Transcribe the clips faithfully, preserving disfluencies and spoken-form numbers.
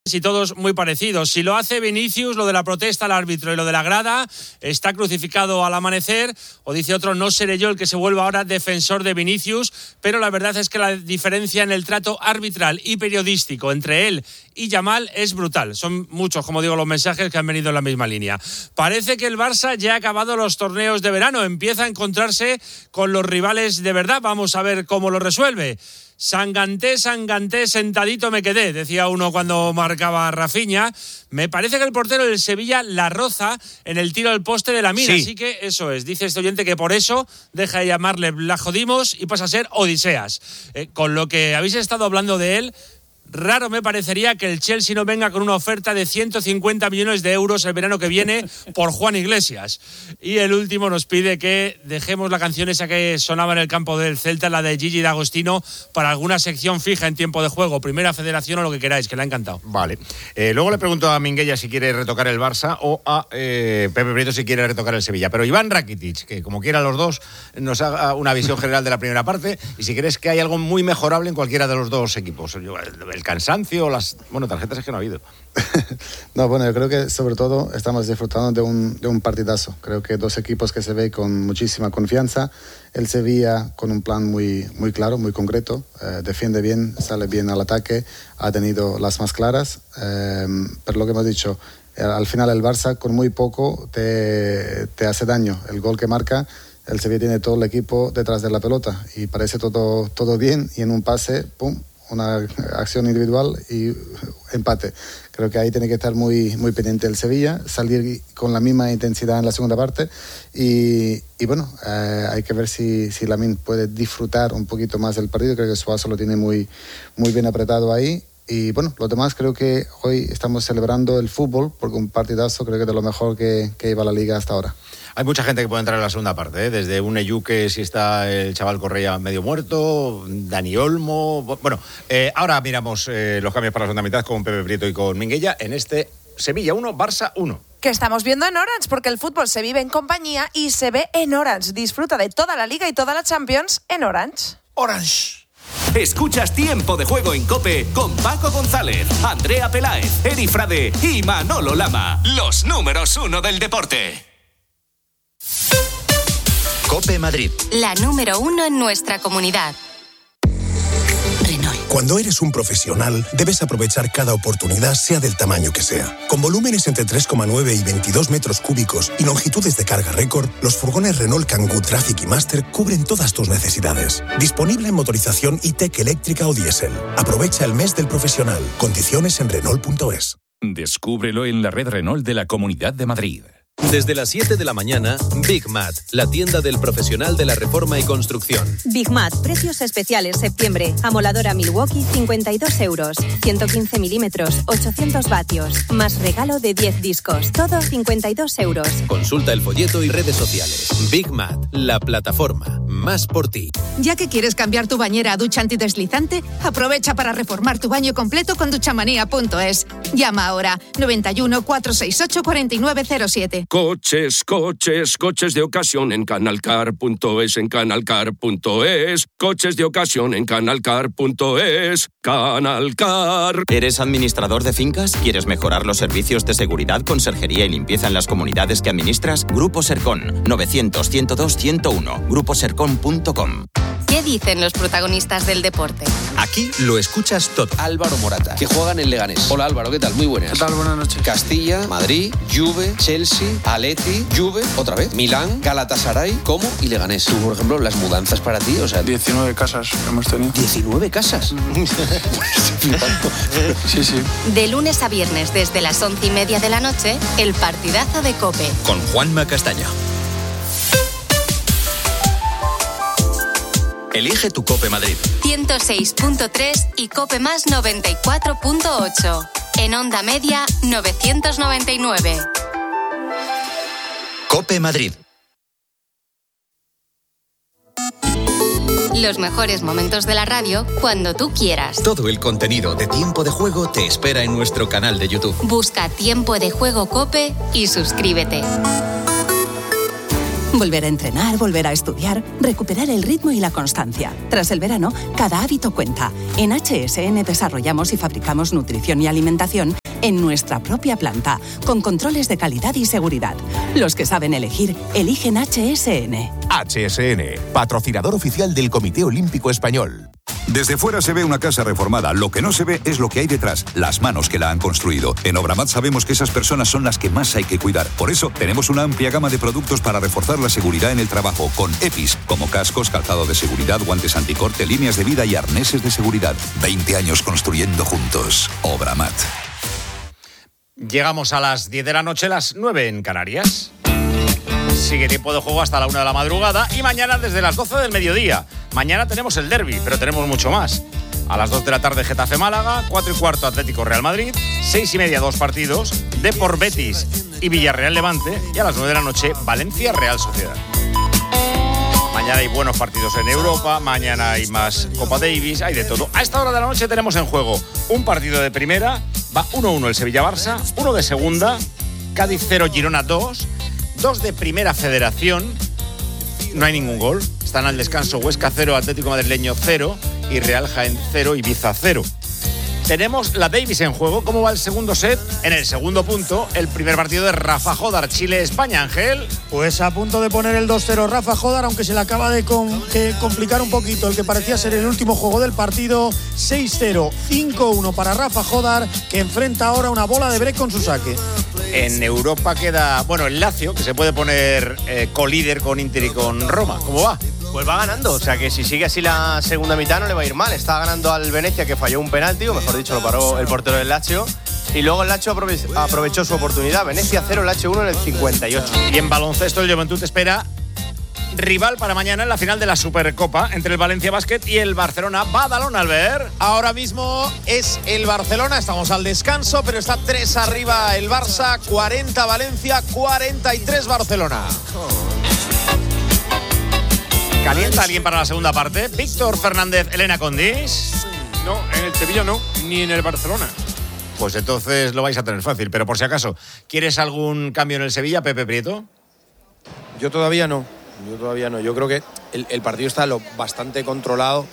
Y todos muy parecidos. Si lo hace Vinicius, lo de la protesta al árbitro y lo de la grada, está crucificado al amanecer, o dice otro, no seré yo el que se vuelva ahora defensor de Vinicius, pero la verdad es que la diferencia en el trato arbitral y periodístico entre él y Yamal es brutal. Son muchos, como digo, los mensajes que han venido en la misma línea. Parece que el Barça ya ha acabado los torneos de verano, empieza a encontrarse con los rivales de verdad. Vamos a ver cómo lo resuelve. Sanganté, Sanganté, sentadito me quedé, decía uno cuando marcaba a Rafinha. Me parece que el portero del Sevilla la roza en el tiro al poste de la mina, sí. Así que eso es, dice este oyente que por eso deja de llamarle La Jodimos y pasa a ser Odiseas. Eh, con lo que habéis estado hablando de él, raro me parecería que el Chelsea no venga con una oferta de ciento cincuenta millones de euros el verano que viene por Juan Iglesias. Y el último nos pide que dejemos la canción esa que sonaba en el campo del Celta, la de Gigi D'Agostino, para alguna sección fija en tiempo de juego, Primera Federación o lo que queráis, que le ha encantado. Vale. Eh, luego le pregunto a Minguella si quiere retocar el Barça o a eh, Pepe Prieto si quiere retocar el Sevilla. Pero Iván Rakitic, que como quiera los dos, nos haga una visión general de la primera parte y si crees que hay algo muy mejorable en cualquiera de los dos equipos. El cansancio, las bueno tarjetas es que no ha habido. No, bueno, yo creo que sobre todo estamos disfrutando de un, de un partidazo. Creo que dos equipos que se ve con muchísima confianza. El Sevilla con un plan muy, muy claro, muy concreto. Eh, defiende bien, sale bien al ataque, ha tenido las más claras. Eh, pero lo que hemos dicho, eh, al final el Barça con muy poco te, te hace daño. El gol que marca, el Sevilla tiene todo el equipo detrás de la pelota y parece todo, todo bien y en un pase, pum, una acción individual y empate. Creo que ahí tiene que estar muy, muy pendiente el Sevilla, salir con la misma intensidad en la segunda parte y, y bueno, eh, hay que ver si, si Lamine puede disfrutar un poquito más del partido. Creo que Suazo lo tiene muy, muy bien apretado ahí. Y bueno, los demás creo que hoy estamos celebrando el fútbol porque un partidazo creo que es de lo mejor que, que iba la Liga hasta ahora. Hay mucha gente que puede entrar en la segunda parte, ¿eh? Desde un Eyuque, si está el chaval Correa medio muerto, Dani Olmo... Bueno, eh, ahora miramos eh, los cambios para la segunda mitad con Pepe Prieto y con Minguella en este Sevilla uno, Barça uno. Que estamos viendo en Orange, porque el fútbol se vive en compañía y se ve en Orange. Disfruta de toda la Liga y toda la Champions en Orange. Orange. Escuchas Tiempo de Juego en COPE con Paco González, Andrea Peláez, Eri Frade y Manolo Lama. Los números uno del deporte. COPE Madrid. La número uno en nuestra comunidad. Renault. Cuando eres un profesional, debes aprovechar cada oportunidad, sea del tamaño que sea. Con volúmenes entre tres coma nueve y veintidós metros cúbicos y longitudes de carga récord, los furgones Renault Kangoo Traffic y Master cubren todas tus necesidades. Disponible en motorización E-Tech eléctrica o diésel. Aprovecha el mes del profesional. Condiciones en Renault punto es. Descúbrelo en la red Renault de la Comunidad de Madrid. Desde las siete de la mañana, Big Mat, la tienda del profesional de la reforma y construcción. Big Mat, precios especiales septiembre. Amoladora Milwaukee, cincuenta y dos euros. ciento quince milímetros, ochocientos vatios. Más regalo de diez discos. Todo cincuenta y dos euros. Consulta el folleto y redes sociales. Big Mat, la plataforma. Más por ti. Ya que quieres cambiar tu bañera a ducha antideslizante, aprovecha para reformar tu baño completo con duchamanía punto es. Llama ahora noventa y uno, cuatrocientos sesenta y ocho, cuarenta y nueve cero siete. Coches, coches, coches de ocasión en canalcar punto es, en canalcar punto es. Coches de ocasión en canalcar punto es. Canalcar. ¿Eres administrador de fincas? ¿Quieres mejorar los servicios de seguridad, conserjería y limpieza en las comunidades que administras? Grupo Sercon, novecientos, ciento dos, ciento uno. grupo sercon punto com. ¿Qué dicen los protagonistas del deporte? Aquí lo escuchas todo. Álvaro Morata, que juega en el Leganés. Hola Álvaro, ¿qué tal? Muy buenas. ¿Qué tal? Buenas noches. Castilla, Madrid, Juve, Chelsea, Atleti, Juve, otra vez, Milán, Galatasaray, Como y Leganés. Tú, por ejemplo, las mudanzas para ti, o sea... diecinueve casas hemos tenido. ¿diecinueve casas? Sí, sí. De lunes a viernes, desde las once y media de la noche, el partidazo de COPE. Con Juanma Castaño. Elige tu COPE Madrid. ciento seis punto tres y COPE más noventa y cuatro punto ocho. En onda media, novecientos noventa y nueve. COPE Madrid. Los mejores momentos de la radio cuando tú quieras. Todo el contenido de Tiempo de Juego te espera en nuestro canal de YouTube. Busca Tiempo de Juego COPE y suscríbete. Volver a entrenar, volver a estudiar, recuperar el ritmo y la constancia. Tras el verano, cada hábito cuenta. En H S N desarrollamos y fabricamos nutrición y alimentación en nuestra propia planta, con controles de calidad y seguridad. Los que saben elegir, eligen H S N. H S N, patrocinador oficial del Comité Olímpico Español. Desde fuera se ve una casa reformada. Lo que no se ve es lo que hay detrás, las manos que la han construido. En Obramat sabemos que esas personas son las que más hay que cuidar. Por eso tenemos una amplia gama de productos para reforzar la seguridad en el trabajo, con E P I S, como cascos, calzado de seguridad, guantes anticorte, líneas de vida y arneses de seguridad. veinte años construyendo juntos. Obramat. Llegamos a las diez de la noche, las nueve en Canarias. Sigue tiempo de juego hasta la una de la madrugada y mañana desde las doce del mediodía. Mañana tenemos el derbi, pero tenemos mucho más. A las dos de la tarde Getafe Málaga, cuatro y cuarto Atlético Real Madrid, seis y media dos partidos, Depor Betis y Villarreal Levante, y a las nueve de la noche Valencia Real Sociedad. Mañana hay buenos partidos en Europa, mañana hay más Copa Davis, hay de todo. A esta hora de la noche tenemos en juego un partido de primera, va uno uno el Sevilla-Barça, uno de segunda, Cádiz cero, Girona dos, dos de Primera Federación, no hay ningún gol, están al descanso Huesca cero, Atlético Madrileño cero y Real Jaén cero, Ibiza cero. Tenemos la Davis en juego. ¿Cómo va el segundo set? En el segundo punto, el primer partido de Rafa Jodar, Chile-España, Ángel. Pues a punto de poner el dos cero Rafa Jodar, aunque se le acaba de con, que complicar un poquito el que parecía ser el último juego del partido. seis cero, cinco uno para Rafa Jodar, que enfrenta ahora una bola de break con su saque. En Europa queda, bueno, el Lazio, que se puede poner eh, colíder con Inter y con Roma. ¿Cómo va? Pues va ganando, o sea que si sigue así la segunda mitad no le va a ir mal. Está ganando al Venecia, que falló un penalti, o mejor dicho lo paró el portero del Lazio, y luego el Lazio aprove- aprovechó su oportunidad. Venecia cero, Lazio uno en el cincuenta y ocho. Y en baloncesto el Juventud espera rival para mañana en la final de la Supercopa entre el Valencia Basket y el Barcelona Badalona, Albert. Ahora mismo es el Barcelona, estamos al descanso, pero está tres arriba el Barça, cuarenta Valencia, cuarenta y tres Barcelona. ¿Calienta alguien para la segunda parte? Víctor Fernández, Elena Condis. No, en el Sevilla no, ni en el Barcelona. Pues entonces lo vais a tener fácil, pero por si acaso, ¿quieres algún cambio en el Sevilla, Pepe Prieto? Yo todavía no, yo todavía no. Yo creo que el, el partido está lo bastante controlado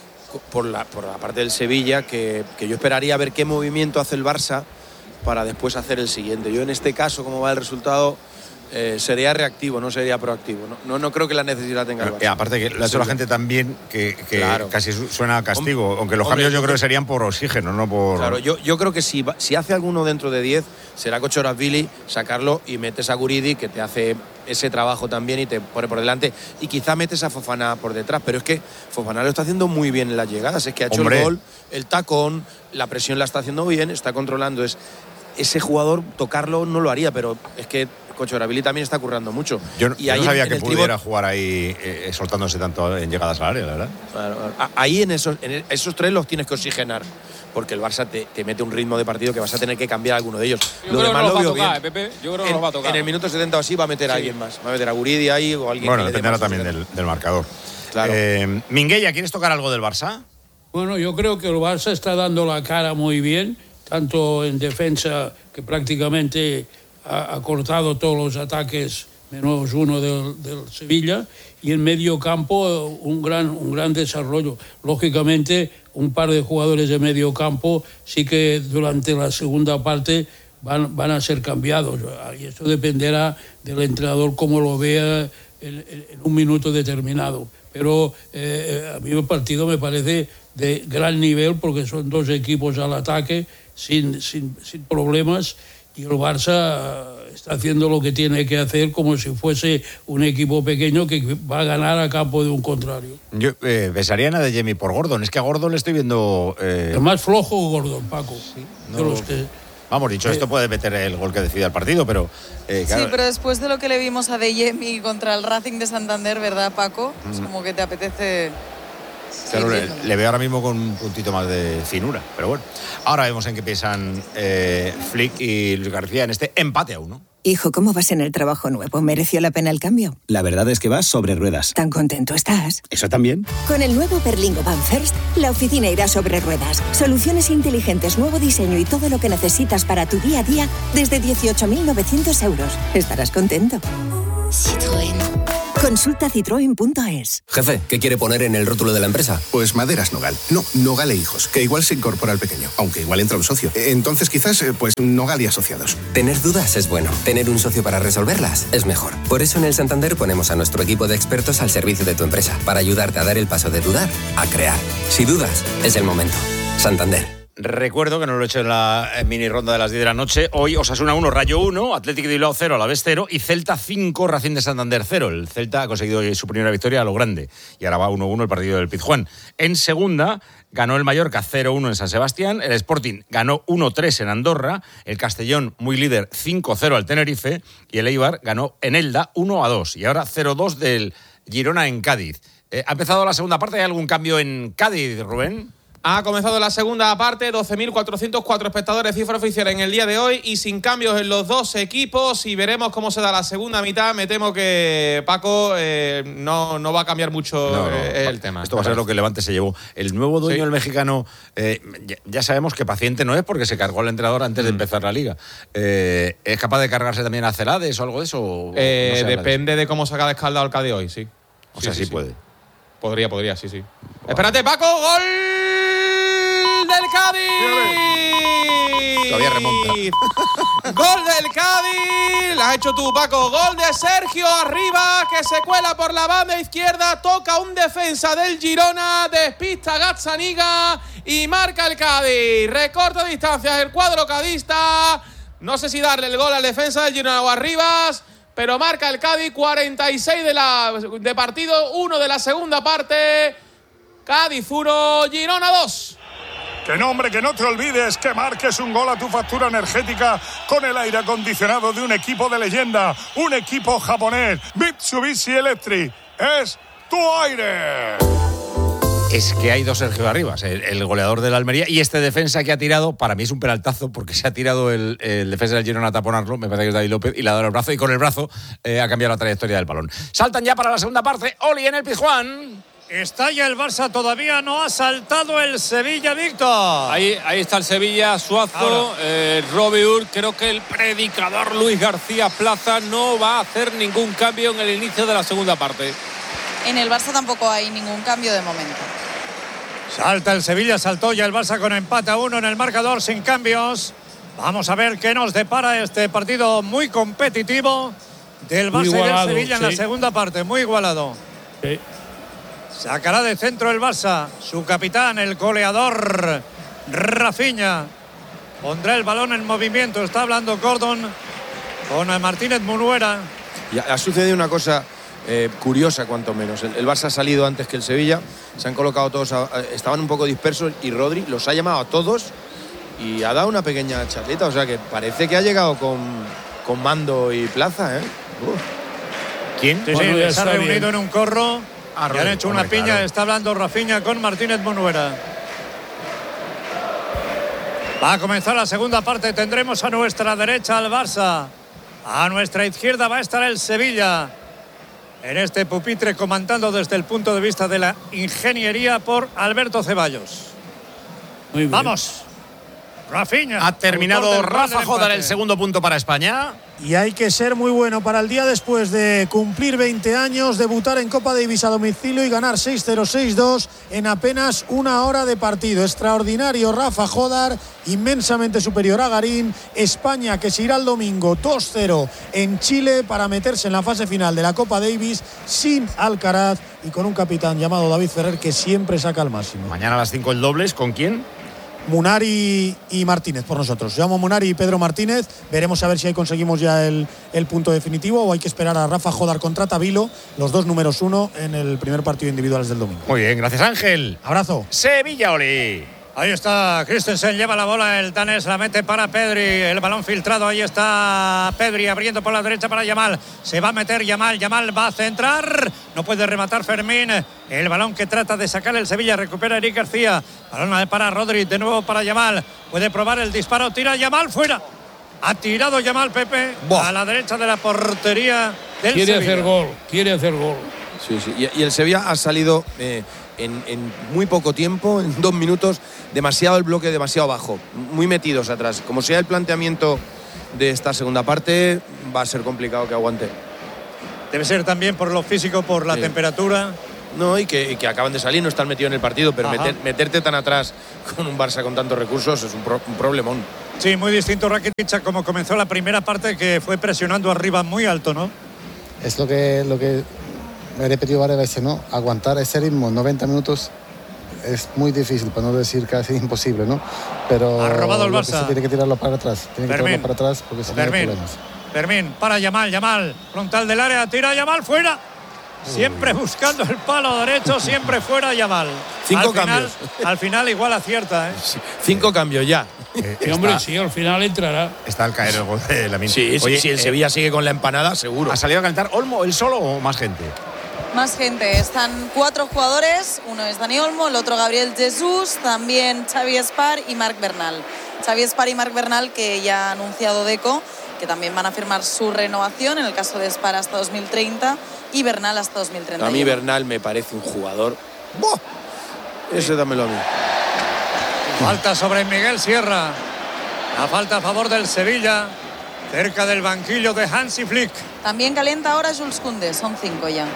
por la, por la parte del Sevilla, que, que yo esperaría ver qué movimiento hace el Barça para después hacer el siguiente. Yo en este caso, como va el resultado, eh, sería reactivo, no sería proactivo. No, no, no creo que la necesidad tenga el Barça. Eh, aparte que lo ha hecho la gente también, que, que claro. casi suena a castigo, Hombre, aunque los hombre, cambios yo yo creo que creo- serían por oxígeno, no por... Claro, yo, yo creo que si, va- si hace alguno dentro de diez, será Kochorazvili, sacarlo y metes a Guridi, que te hace ese trabajo también y te pone por delante. Y quizá metes a Fofana por detrás, pero es que Fofana lo está haciendo muy bien en las llegadas. Es que ha hecho Hombre. el gol, el tacón, la presión la está haciendo bien, está controlando. Es, ese jugador, tocarlo no lo haría, pero es que Kochorazvili también está currando mucho. Yo, no- y yo ahí no sabía en que el pudiera tribot- jugar ahí eh, soltándose tanto en llegadas al área, la verdad. Claro, a- ahí en esos, en esos tres los tienes que oxigenar, porque el Barça te, te mete un ritmo de partido que vas a tener que cambiar alguno de ellos. Yo creo que no los va a tocar, bien. eh, Pepe. Yo creo que en, los va a tocar. en el minuto setenta o así va a meter a Sí. alguien más. Va a meter a Guridi ahí o alguien Bueno, que le dé dependerá más también oxígeno. del, del marcador. Claro. Eh, Minguella, ¿quieres tocar algo del Barça? Bueno, yo creo que el Barça está dando la cara muy bien, tanto en defensa, que prácticamente ha, ha cortado todos los ataques, menos uno del, del Sevilla, y en medio campo un gran, un gran desarrollo. Lógicamente, un par de jugadores de medio campo sí que durante la segunda parte van, van a ser cambiados, y eso dependerá del entrenador cómo lo vea en, en- en un minuto determinado. Pero eh, a mí el partido me parece de gran nivel, porque son dos equipos al ataque sin, sin, sin problemas, y el Barça está haciendo lo que tiene que hacer como si fuese un equipo pequeño que va a ganar a campo de un contrario. Yo eh, besaría a de Jamie por Gordon. Es que a Gordon le estoy viendo... Eh, El más flojo Gordon, Paco. no- de los que, Vamos, dicho esto, puede meter el gol que decida el partido, pero... eh, claro, Sí, pero después de lo que le vimos a De Jemi contra el Racing de Santander, ¿verdad, Paco? Es Mm. como que te apetece... claro, seguir le, viéndolo. le veo ahora mismo con un puntito más de finura. Pero bueno, ahora vemos en qué piensan eh, Flick y Luis García en este empate a uno. Hijo, ¿cómo vas en el trabajo nuevo? ¿Mereció la pena el cambio? La verdad es que vas sobre ruedas. ¿Tan contento estás? ¿Eso también? Con el nuevo Berlingo Van First, la oficina irá sobre ruedas. Soluciones inteligentes, nuevo diseño y todo lo que necesitas para tu día a día desde dieciocho mil novecientos euros. Estarás contento. Citroën. Consulta citroen punto es. Jefe, ¿qué quiere poner en el rótulo de la empresa? Pues Maderas Nogal. No, Nogal e Hijos, que igual se incorpora al pequeño, aunque igual entra un socio. Entonces quizás, pues Nogal y Asociados. Tener dudas es bueno. Tener un socio para resolverlas es mejor. Por eso en el Santander ponemos a nuestro equipo de expertos al servicio de tu empresa, para ayudarte a dar el paso de dudar a crear. Si dudas, es el momento. Santander. Recuerdo que no lo he hecho en la mini ronda de las diez de la noche. Hoy Osasuna uno, Rayo uno, Athletic de Bilbao cero, Alavés cero y Celta cinco, Racing de Santander cero. El Celta ha conseguido su primera victoria a lo grande y ahora va uno uno el partido del Pizjuán. En segunda ganó el Mallorca cero uno en San Sebastián, el Sporting ganó uno tres en Andorra, el Castellón, muy líder, cinco cero al Tenerife y el Eibar ganó en Elda uno a dos y ahora cero dos del Girona en Cádiz. Eh, ¿Ha empezado la segunda parte? ¿Hay algún cambio en Cádiz, Rubén? Ha comenzado la segunda parte, doce mil cuatrocientos cuatro espectadores, cifra oficial en el día de hoy y sin cambios en los dos equipos y veremos cómo se da la segunda mitad. Me temo que Paco eh, no, no va a cambiar mucho no, no, eh, el tema. Esto va a ser lo que el Levante se llevó. El nuevo dueño, sí. El mexicano, eh, ya, ya sabemos que paciente no es porque se cargó al entrenador antes mm. de empezar la liga. Eh, ¿Es capaz de cargarse también a Celades o algo de eso? Eh, no depende de, de cómo saca de escaldado el Cádiz hoy, sí. O sí, sea, sí, sí puede. Sí. Podría, podría, sí, sí. Wow. Espérate, Paco, gol del Cádiz. Todavía remonta. Gol del Cádiz. La has hecho tú, Paco. Gol de Sergio Arribas, que se cuela por la banda izquierda, toca un defensa del Girona, despista Gazzaniga y marca el Cádiz. Recorta distancias el cuadro cadista. No sé si darle el gol al defensa del Girona o a Arribas, pero marca el Cádiz. Cuarenta y seis de, la, de partido, uno de la segunda parte. Cádiz uno, Girona dos. Que no, hombre, que no te olvides que marques un gol a tu factura energética con el aire acondicionado de un equipo de leyenda, un equipo japonés. Mitsubishi Electric es tu aire. Es que hay dos Sergio Arribas, el, el goleador del Almería y este defensa que ha tirado, para mí es un penaltazo porque se ha tirado el, el defensa del Girona a taponarlo, me parece que es David López, y le ha dado el brazo y con el brazo eh, ha cambiado la trayectoria del balón. Saltan ya para la segunda parte, Oli en el Pizjuán. Está ya el Barça, todavía no ha saltado el Sevilla, Víctor. Ahí, ahí está el Sevilla, Suazo, eh, Robiur. Creo que el predicador Luis García Plaza no va a hacer ningún cambio en el inicio de la segunda parte. En el Barça tampoco hay ningún cambio de momento. Salta el Sevilla, saltó ya el Barça con empate a uno en el marcador sin cambios. Vamos a ver qué nos depara este partido muy competitivo del Barça igualado, y del Sevilla sí. En la segunda parte, muy igualado. Sí. Sacará de centro el Barça, su capitán, el goleador Rafinha. Pondrá el balón en movimiento, está hablando Gordon con Martínez Munuera. Y ha sucedido una cosa eh, curiosa, cuanto menos. El, el Barça ha salido antes que el Sevilla, se han colocado todos, a, a, estaban un poco dispersos y Rodri los ha llamado a todos y ha dado una pequeña charleta, o sea que parece que ha llegado con, con mando y plaza, ¿eh? Uh. ¿Quién? Sí, sí, les ha reunido bien en un corro. Ah, y han hecho una piña, claro. Está hablando Rafinha con Martínez Munuera. Va a comenzar la segunda parte, tendremos a nuestra derecha al Barça, a nuestra izquierda va a estar el Sevilla, en este pupitre comandando desde el punto de vista de la ingeniería por Alberto Ceballos. Muy bien. Vamos, Rafinha. Ha terminado Rafa Jodar el segundo punto para España. Y hay que ser muy bueno para el día después de cumplir veinte años, debutar en Copa Davis a domicilio y ganar seis cero seis dos en apenas una hora de partido. Extraordinario Rafa Jodar, inmensamente superior a Garín. España que se irá el domingo dos cero en Chile para meterse en la fase final de la Copa Davis sin Alcaraz y con un capitán llamado David Ferrer que siempre saca el máximo. Mañana a las cinco el dobles, ¿con quién? Munari y Martínez por nosotros. Llamo a Munari y Pedro Martínez. Veremos a ver si ahí conseguimos ya el, el punto definitivo o hay que esperar a Rafa Jodar contra Tabilo, los dos números uno en el primer partido individuales del domingo. Muy bien, gracias Ángel. Abrazo. Sevilla, Oli. Ahí está Christensen, lleva la bola, el danés la mete para Pedri, el balón filtrado, ahí está Pedri abriendo por la derecha para Yamal, se va a meter Yamal, Yamal va a centrar, no puede rematar Fermín, el balón que trata de sacar el Sevilla, recupera Eric García, balón para Rodri, de nuevo para Yamal, puede probar el disparo, tira Yamal, fuera, ha tirado Yamal Pepe, Buah. a la derecha de la portería del quiere Sevilla. Quiere hacer gol, quiere hacer gol. Sí, sí, y, y el Sevilla ha salido... Eh, En, en muy poco tiempo, en dos minutos, demasiado el bloque, demasiado bajo, muy metidos atrás. Como sea el planteamiento de esta segunda parte, va a ser complicado que aguante. Debe ser también por lo físico, por la Sí. temperatura. No, y que, y que acaban de salir, no están metidos en el partido, pero meter, meterte tan atrás con un Barça con tantos recursos es un, pro, un problemón. Sí, muy distinto Rakitic a como comenzó la primera parte, que fue presionando arriba muy alto, ¿no? Es lo que, lo que he repetido varias veces, ¿no? Aguantar ese ritmo noventa minutos es muy difícil, para no decir casi imposible, ¿no? Pero ha robado el lo que Barça. sí tiene que tirarlo para atrás, tiene que Fermín. tirarlo para atrás porque si no hay Fermín. problemas. Fermín, para Yamal, Yamal, frontal del área, tira Yamal fuera. Siempre buscando el palo derecho, siempre fuera Yamal. Cinco al final, cambios. Al final igual acierta, ¿eh? Cinco cambios ya. Eh, Sí, hombre, está- sí, al final entrará. Está al caer el gol de Lamine. Sí, sí, Oye, si el eh, Sevilla sigue con la empanada, seguro. ¿Ha salido a calentar Olmo, él solo o más gente? Más gente, están cuatro jugadores, uno es Dani Olmo, el otro Gabriel Jesús, también Xavi Espar y Marc Bernal. Xavi Espar y Marc Bernal, que ya ha anunciado Deco, que también van a firmar su renovación, en el caso de Espar hasta dos mil treinta y Bernal hasta dos mil treinta. A mí Bernal me parece un jugador. ¡Buah! Ese dámelo a mí. Falta sobre Miguel Sierra. La falta a favor del Sevilla, cerca del banquillo de Hansi Flick. También calienta ahora Jules Koundé, son cinco ya.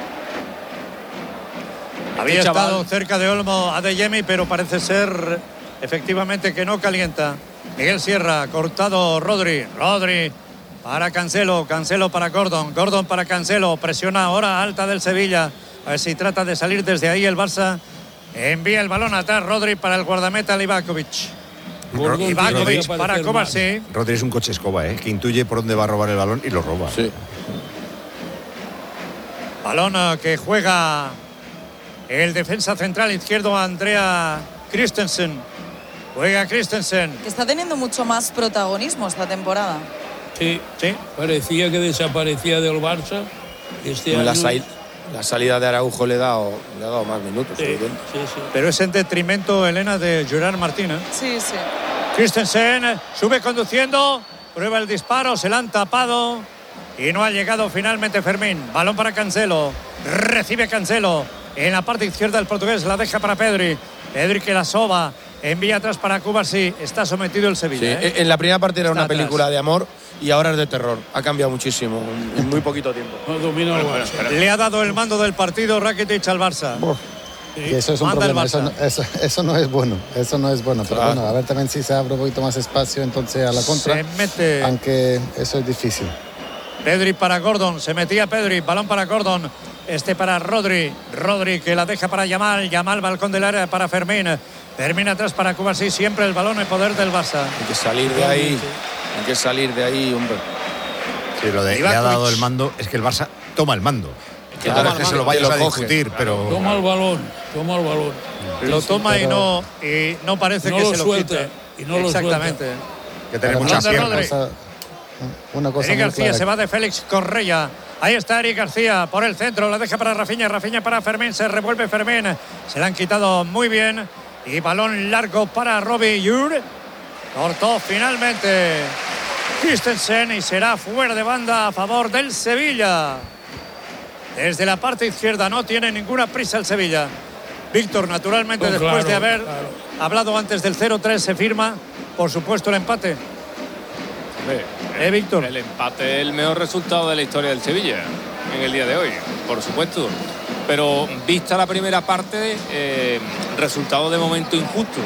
Había Este chaval- estado cerca de Olmo Adeyemi, pero parece ser efectivamente que no calienta. Miguel Sierra, cortado Rodri. Rodri para Cancelo, Cancelo para Gordon, Gordon para Cancelo. Presiona ahora alta del Sevilla. A ver si trata de salir desde ahí el Barça. Envía el balón atrás Rodri para el guardameta Livakovic. Gordon Ivakovic tiene que para aparecer Kovacic. Rodri es un coche escoba, ¿eh? Que intuye por dónde va a robar el balón y lo roba. Sí. Balón eh, que juega el defensa central izquierdo Andrea Christensen. Juega Christensen. Que está teniendo mucho más protagonismo esta temporada. Sí, sí. Parecía que desaparecía del Barça. Este la, año- sal- la salida de Araujo le ha dado, le ha dado más minutos. Sí, evidente. sí, sí. Pero es en detrimento, Elena, de Gerard Martín. ¿eh? Sí, sí. Christensen sube conduciendo, prueba el disparo, se la han tapado y no ha llegado finalmente Fermín. Balón para Cancelo, recibe Cancelo en la parte izquierda del portugués, la deja para Pedri. Pedri que la soba, envía atrás para Kovacic, está sometido el Sí, Sevilla. ¿eh? en la primera parte era Está una atrás. película de amor y ahora es de terror. Ha cambiado muchísimo en, en muy poquito tiempo. No domina el Barça. Le ha dado el mando del partido Rakitic al Barça. Y eso es un Manda el problema, eso no, Barça. eso, eso no es bueno, eso no es bueno. Pero Claro. bueno, a ver también si se abre un poquito más espacio entonces a la contra, Se mete aunque eso es difícil. Pedri para Gordon, se metía Pedri, balón para Gordon, este para Rodri, Rodri que la deja para Yamal, Yamal balcón del área para Fermín, Fermín atrás para Kovacic, siempre el balón en poder del Barça. Hay que salir de ahí, hay que salir de ahí, hombre. Sí, lo de le ha Ivakovic. dado el mando es que el Barça toma el mando. Que Claro, no es que se lo vayas lo a coge. discutir, pero. Toma el balón, toma el balón. Lo toma y pero- no y no parece No que lo se lo suelta, quite. y no lo Exactamente. Que tiene Pero muchas Rodri. piernas. Una cosa, una cosa Eric muy García clara. se va de Félix Correia. Ahí está Eric García por el centro, la deja para Rafinha, Rafinha para Fermín, se revuelve Fermín, se la han quitado muy bien y balón largo para Robbie Yur. Cortó finalmente Christensen y será fuera de banda a favor del Sevilla. Desde la parte izquierda no tiene ninguna prisa el Sevilla. Víctor, naturalmente, No, después claro, de haber claro. hablado antes del cero tres, se firma, por supuesto, el empate. Hombre, ¿Eh, Víctor? El empate es el mejor resultado de la historia del Sevilla en el día de hoy, por supuesto. Pero vista la primera parte, eh, resultado de momento injusto.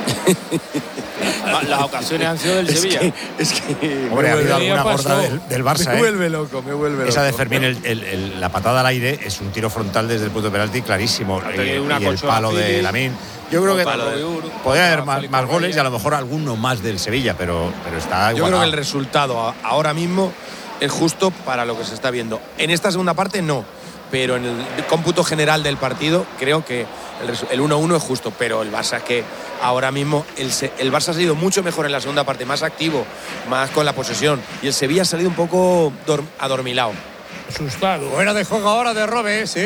Las ocasiones han sido del Es Sevilla. que, es que Hombre, ha habido vuelve- alguna ya gorda pasó. del, del Barça, me ¿eh? vuelve loco, me vuelve Esa de loco. Fermín, el- el- el- la patada al aire es un tiro frontal desde el punto de penalti clarísimo. Ha Y, tenido una y el colchona palo de Fili, Lamine. Yo creo que palo de Ur, podría haber palo más, Félix más goles Correa. y a lo mejor alguno más del Sevilla, pero, pero está Yo creo igualado. que el resultado a- ahora mismo es justo para lo que se está viendo. En esta segunda parte no, pero en el cómputo general del partido creo que el resu- el uno uno es justo, pero el Barça es que ahora mismo el, Se- el Barça ha sido mucho mejor en la segunda parte, más activo, más con la posesión, y el Sevilla ha salido un poco dor- adormilado. Asustado. Fuera de juego ahora de Robe, sí.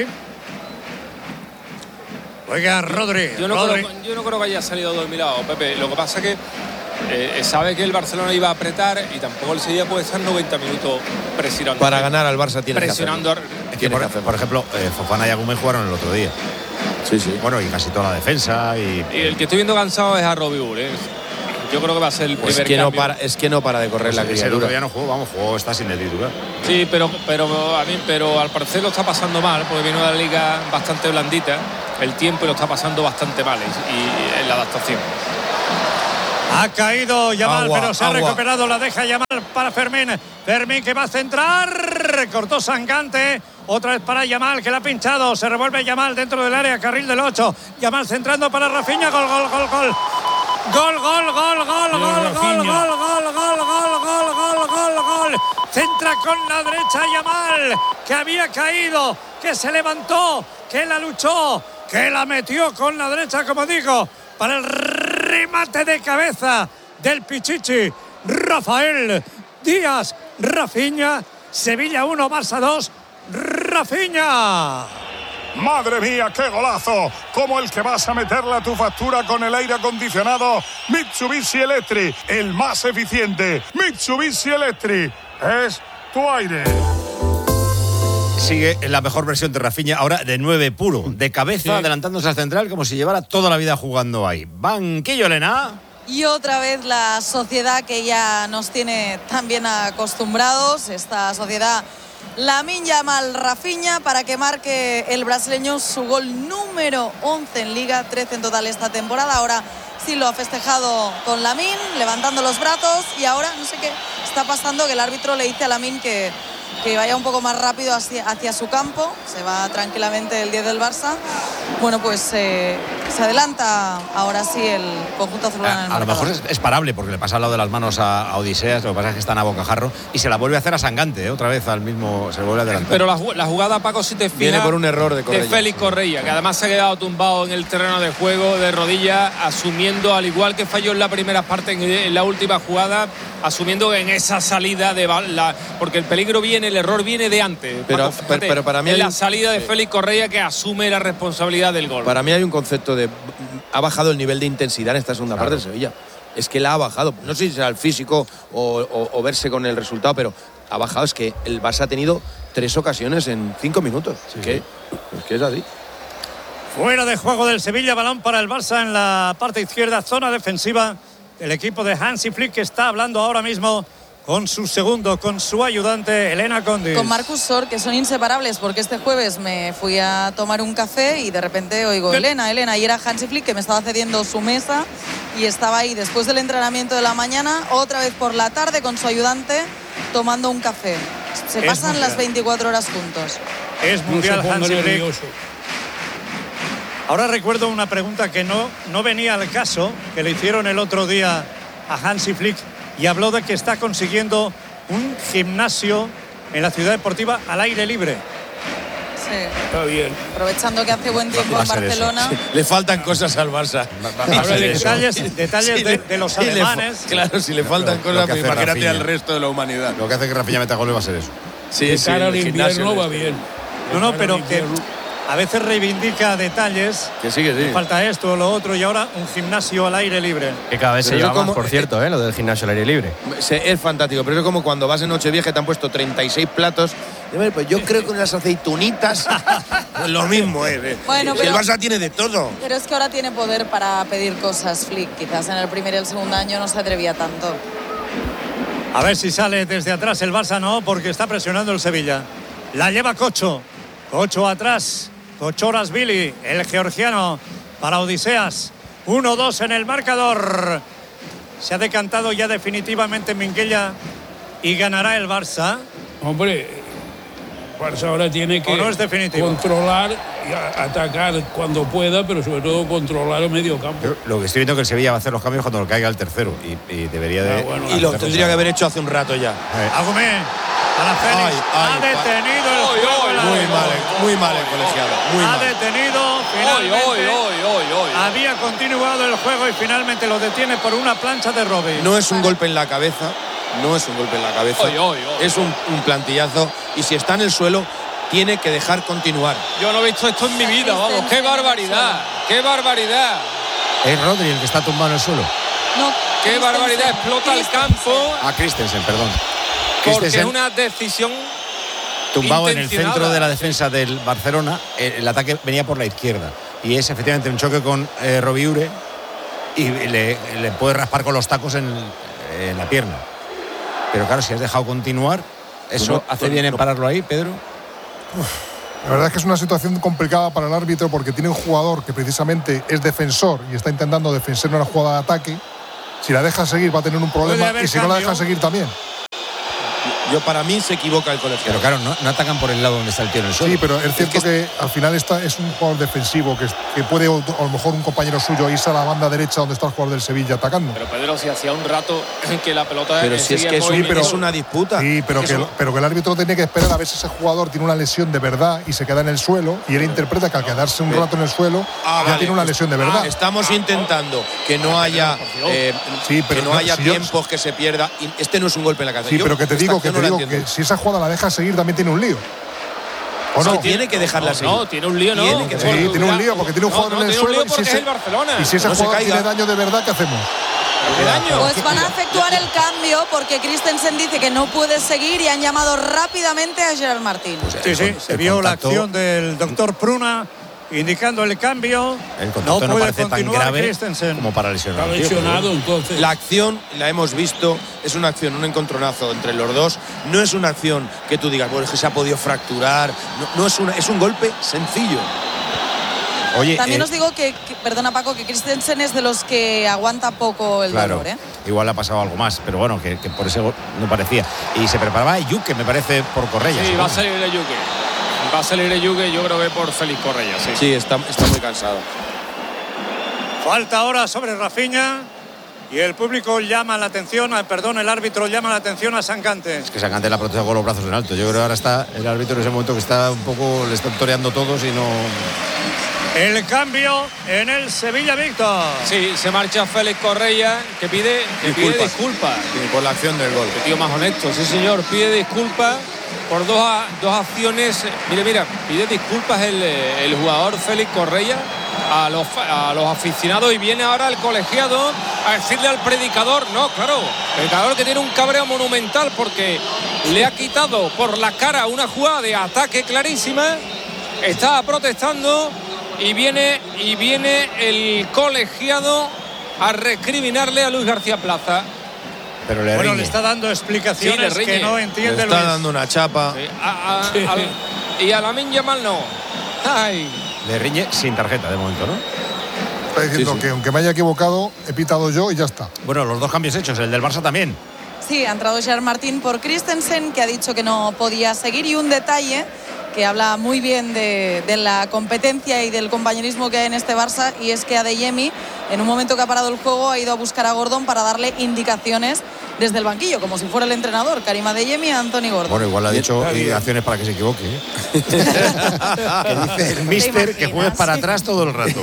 Juega Rodri. Yo no, Rodri. creo, yo no creo que haya salido dormilado, Pepe. Lo que pasa es que eh, sabe que el Barcelona iba a apretar y tampoco el Sevilla puede estar noventa minutos presionando. Para ganar al Barça tiene presionando. que hacerlo. Es que Tiene por, que hacerlo. por ejemplo, eh, Fofana y Agümen jugaron el otro día. Sí, sí. Bueno, y casi toda la defensa. Y, Y el que estoy viendo cansado es a Robbie Ur, ¿eh? Yo creo que va a ser el pues primer que cambio. No para, es que no para de correr pues la ese criatura. todavía no jugó, vamos, jugó, está sin el titular. Sí, pero, pero a mí, pero al parecer lo está pasando mal, porque viene de la liga bastante blandita, el tiempo y lo está pasando bastante mal y, y en la adaptación. Ha caído Yamal, Agua, pero se ha agua. recuperado. La deja Yamal para Fermín. Fermín que va a centrar. Cortó Sangante. Otra vez para Yamal, que la ha pinchado. Se revuelve Yamal dentro del área, carril del ocho. Yamal centrando para Rafinha. Gol, gol, gol, gol. Gol, gol, gol, gol, gol, gol, gol, gol, gol, gol, gol, gol, gol, gol. Centra con la derecha Yamal, que había caído, que se levantó, que la luchó, que la metió con la derecha, como digo, para el remate de cabeza del Pichichi. Rafael Díaz, Rafinha, Sevilla uno, Barça dos, Rafinha. Madre mía, qué golazo, como el que vas a meterle a tu factura con el aire acondicionado Mitsubishi Electric, el más eficiente. Mitsubishi Electric es tu aire. Sigue en la mejor versión de Rafinha, ahora de nueve puro, de cabeza, sí, adelantándose al central como si llevara toda la vida jugando ahí. Banquillo, Elena. Y otra vez la sociedad que ya nos tiene tan bien acostumbrados, esta sociedad Lamine Yamal, Rafinha, para que marque el brasileño su gol número once en Liga, trece en total esta temporada. Ahora sí lo ha festejado con Lamine, levantando los brazos, y ahora no sé qué está pasando, que el árbitro le dice a Lamine que, que vaya un poco más rápido hacia, hacia su campo. Se va tranquilamente el diez del Barça. Bueno, pues eh, se adelanta ahora sí el conjunto azulgrana. A, a lo mejor es, es parable porque le pasa al lado de las manos a, a Odiseas, lo que pasa es que están a bocajarro y se la vuelve a hacer a Sangante, ¿eh? Otra vez al mismo, se le vuelve a adelantar. Pero la, la jugada, Paco, si te fijas, viene por un error de Correia, de Félix Correia, que además se ha quedado tumbado en el terreno de juego de rodillas, asumiendo, al igual que falló en la primera parte, en, en la última jugada, asumiendo en esa salida de la, porque el peligro viene, el error viene de antes. Pero, Paco, fíjate, pero, pero para mí en hay la un, salida de sí. Félix Correia, que asume la responsabilidad del gol. Para mí hay un concepto de ha bajado el nivel de intensidad en esta segunda claro. parte de Sevilla. Es que la ha bajado. No sé si será el físico o, o, o verse con el resultado, pero ha bajado. Es que el Barça ha tenido tres ocasiones en cinco minutos. Sí, que, es que es así. Fuera de juego del Sevilla, balón para el Barça en la parte izquierda, zona defensiva del equipo de Hansi Flick, que está hablando ahora mismo con su segundo, con su ayudante Elena Condis. Con Marcus Sor, que son inseparables, porque este jueves me fui a tomar un café y de repente oigo Elena, Elena, y era Hansi Flick que me estaba cediendo su mesa y estaba ahí después del entrenamiento de la mañana, otra vez por la tarde con su ayudante tomando un café. Se pasan mundial. Las veinticuatro horas juntos. Es mundial, no Hansi Flick. Nervioso. Ahora recuerdo una pregunta que no, no venía al caso, que le hicieron el otro día a Hansi Flick, y habló de que está consiguiendo un gimnasio en la ciudad deportiva al aire libre. Sí. Está bien. Aprovechando que hace buen tiempo en Barcelona. Sí. Le faltan cosas al Barça. Ahora detalles, detalles sí, de, de los alemanes. Le, claro, si le faltan lo, cosas, lo pues imagínate al resto de la humanidad. Lo que hace que Rafinha meta goles va a ser eso. Sí, de cara sí, al invierno va bien. No, no, pero que a veces reivindica detalles. Que sí, que sí. Falta esto o lo otro, y ahora un gimnasio al aire libre. Que cada vez pero se lleva como, más, por cierto, ¿eh? Lo del gimnasio al aire libre. Es fantástico, pero es como cuando vas en Nochevieja y te han puesto treinta y seis platos. Pues yo creo que unas aceitunitas es lo mismo, ¿eh? Bueno, si pero, el Barça tiene de todo. Pero es que ahora tiene poder para pedir cosas, Flick. Quizás en el primer y el segundo año no se atrevía tanto. A ver si sale desde atrás el Barça, no, porque está presionando el Sevilla. La lleva Cocho. Cocho atrás. Kochorasvili, el georgiano, para Odiseas. uno dos en el marcador. Se ha decantado ya definitivamente Minguella y ganará el Barça. Hombre, el Barça ahora tiene que no es controlar y a, atacar cuando pueda, pero sobre todo controlar el medio campo. Yo, lo que estoy viendo es que el Sevilla va a hacer los cambios cuando lo caiga el tercero y, y debería de... Ah, bueno, y lo tendría que haber hecho hace un rato ya. Eh. Agumé. Para Félix, ay, ay, ha detenido el hoy, juego. Hoy, muy mal, muy mal el colegiado. Muy ha mal. detenido finalmente. Hoy, hoy, hoy, hoy, había continuado el juego y finalmente lo detiene por una plancha de Robin. No es un golpe en la cabeza, no es un golpe en la cabeza. Hoy, hoy, hoy, es un, un plantillazo y si está en el suelo tiene que dejar continuar. Yo no he visto esto en mi vida, vamos. ¡Qué barbaridad! ¡Qué barbaridad! Es Rodri el que está tumbado en el suelo. No, ¡Qué barbaridad! Explota el campo. Ah, Christensen, perdón. Porque es una decisión tumbado en el centro de la defensa del Barcelona. El, el ataque venía por la izquierda y es efectivamente un choque con eh, Robiure y le, le puede raspar con los tacos en, en la pierna. Pero claro, si has dejado continuar, ¿eso no, hace bien en pararlo ahí, Pedro? Uf, la verdad es que es una situación complicada para el árbitro porque tiene un jugador que precisamente es defensor y está intentando defender una jugada de ataque. Si la deja seguir va a tener un problema y si cambio. no la deja seguir también. Yo para mí se equivoca el colegiado. Pero claro, no, no atacan por el lado donde está el tío en el suelo. Sí, pero es cierto es que, que al final está, es un jugador defensivo que, que puede, a lo mejor un compañero suyo irse a la banda derecha donde está el jugador del Sevilla atacando. Pero Pedro, si hacía un rato que la pelota pero si es que es, un, pero, es una disputa. Sí, pero que, que pero que el árbitro tiene que esperar a ver si ese jugador tiene una lesión de verdad y se queda en el suelo y él interpreta que al quedarse un rato en el suelo ah, ya vale. tiene una lesión de verdad. Ah, estamos intentando que no haya eh, sí, pero que no, no haya si tiempos yo, que se pierda. Este no es un golpe en la cabeza. Sí, yo, pero que te digo que te digo que si esa jugada la deja seguir también tiene un lío. ¿O no? Sí, tiene que dejarla seguir. No, tiene un lío, no. Tiene que, sí, tiene un lío porque tiene un jugador no, no, en el tiene suelo un lío porque y si, es el Barcelona. y si ese no jugador tiene daño de verdad, ¿qué hacemos? ¿Qué daño? Pues van a efectuar el cambio porque Christensen dice que no puede seguir y han llamado rápidamente a Gerard Martín. Pues sí, sí, se vio la acción del doctor Pruna indicando el cambio. El contacto no, no parece tan grave como para lesionar. Está lesionado, entonces. La acción la hemos visto, es una acción, un encontronazo entre los dos. No es una acción que tú digas, bueno, es que se ha podido fracturar. No, no es, una, es un golpe sencillo. Oye, También eh, os digo que, que, perdona Paco, que Christensen es de los que aguanta poco el claro, dolor, ¿eh? Igual ha pasado algo más, pero bueno, que, que por eso no parecía. Y se preparaba Yuque, me parece, por Correia. Sí, va a salir el Yuque. Va a salir el Yuque, yo creo que por Félix Correia, sí. Sí, está, está muy cansado. Falta ahora sobre Rafinha y el público llama la atención, perdón, el árbitro llama la atención a Sancante. Es que Sancante la protege con los brazos en alto. Yo creo que ahora está el árbitro en ese momento que está un poco, le están toreando todos y no... El cambio en el Sevilla Víctor. Sí, se marcha Félix Correia, que pide, que pide disculpas. Sí, por la acción del gol. Qué tío más honesto, sí señor, pide disculpas por dos, dos acciones. Mire, mira, pide disculpas el, el jugador Félix Correia a los, a los aficionados y viene ahora el colegiado a decirle al predicador, no, claro, el predicador que tiene un cabreo monumental porque le ha quitado por la cara una jugada de ataque clarísima, está protestando. Y viene, y viene el colegiado a recriminarle a Luis García Plaza. Pero le bueno, riñe. le está dando explicaciones sí, que no entiende le está Luis. dando una chapa. Sí, a, a, sí. a, y a Lamine Yamal no. Ay. Le riñe sin tarjeta de momento, ¿no? Está diciendo sí, sí. que aunque me haya equivocado, he pitado yo y ya está. Bueno, los dos cambios hechos, el del Barça también. Sí, ha entrado Gerard Martín por Christensen, que ha dicho que no podía seguir. Y un detalle que habla muy bien de, de la competencia y del compañerismo que hay en este Barça, y es que Adeyemi, en un momento que ha parado el juego, ha ido a buscar a Gordon para darle indicaciones desde el banquillo, como si fuera el entrenador, Karim Adeyemi a Anthony Gordon. Bueno, igual le ha dicho indicaciones para que se equivoque, ¿eh? Que dice el míster que juegues para atrás todo el rato.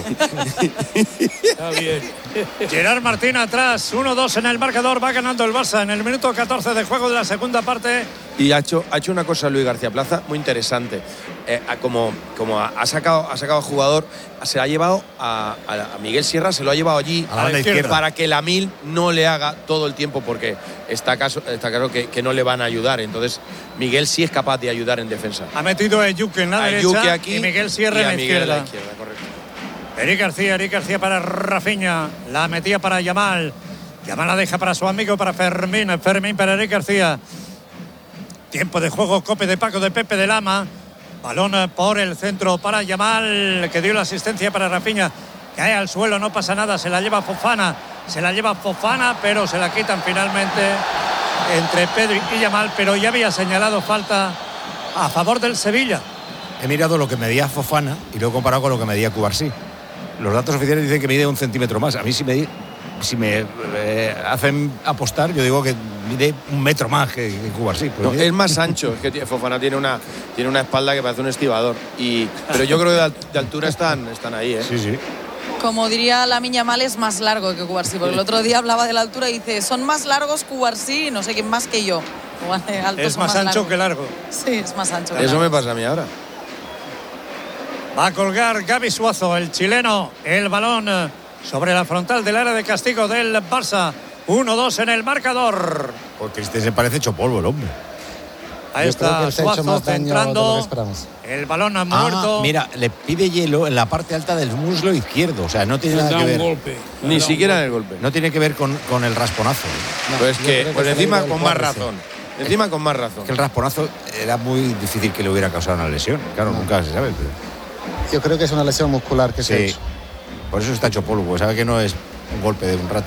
Está bien. Gerard Martín atrás, uno dos en el marcador, va ganando el Barça en el minuto catorce de juego de la segunda parte. Y ha hecho, ha hecho una cosa Luis García Plaza muy interesante. Eh, como como ha sacado ha sacado al jugador, se ha llevado a, a Miguel Sierra, se lo ha llevado allí a la, a la izquierda para que Lamil no le haga todo el tiempo, porque está, caso, está claro que, que no le van a ayudar. Entonces Miguel sí es capaz de ayudar en defensa. Ha metido a Yuque en la a derecha aquí, y Miguel Sierra en la izquierda. la izquierda correcto. Eric García, Eric García para Rafinha, la metía para Yamal. Yamal la deja para su amigo, para Fermín, Fermín para Eric García. Tiempo de juego, Cope de Paco de Pepe de Lama. Balón por el centro para Yamal, que dio la asistencia para Rafinha. Cae al suelo, no pasa nada, se la lleva Fofana. Se la lleva Fofana, pero se la quitan finalmente entre Pedri y Yamal. Pero ya había señalado falta a favor del Sevilla. He mirado lo que medía Fofana y lo he comparado con lo que medía Cubarsí. Los datos oficiales dicen que mide un centímetro más. A mí si me, si me eh, hacen apostar, yo digo que mide un metro más que, que Cubarsí. No, es más ancho, es que Fofana tiene una, tiene una espalda que parece un estibador. Y, pero yo creo que de, de altura están, están ahí, ¿eh? Sí, sí. Como diría Lamine Yamal, es más largo que Cubarsí, porque el otro día hablaba de la altura y dice, son más largos Cubarsí, no sé quién más que yo. Es más ancho largo. que largo. Sí, es más ancho que Eso largo. me pasa a mí ahora. Va a colgar Gaby Suazo, el chileno, el balón sobre la frontal del área de castigo del Barça. uno dos en el marcador. Porque este se parece hecho polvo el hombre. Ahí Yo creo está que se ha hecho Suazo más daño de lo que centrando. esperamos. El balón ha Ah, muerto. mira, le pide hielo en la parte alta del muslo izquierdo. O sea, no tiene Le nada da que un ver. golpe. Le Ni da un siquiera en golpe. el golpe. No tiene que ver con, con el rasponazo. No, Pues yo que, creo pues se encima ha ido con el más cuádriceps. razón. Encima con más razón. Es que el rasponazo era muy difícil que le hubiera causado una lesión. Claro, No. nunca se sabe. Pero Yo creo que es una lesión muscular que se ha sí, hecho. por eso está hecho polvo, porque sabe que no es un golpe de un rato.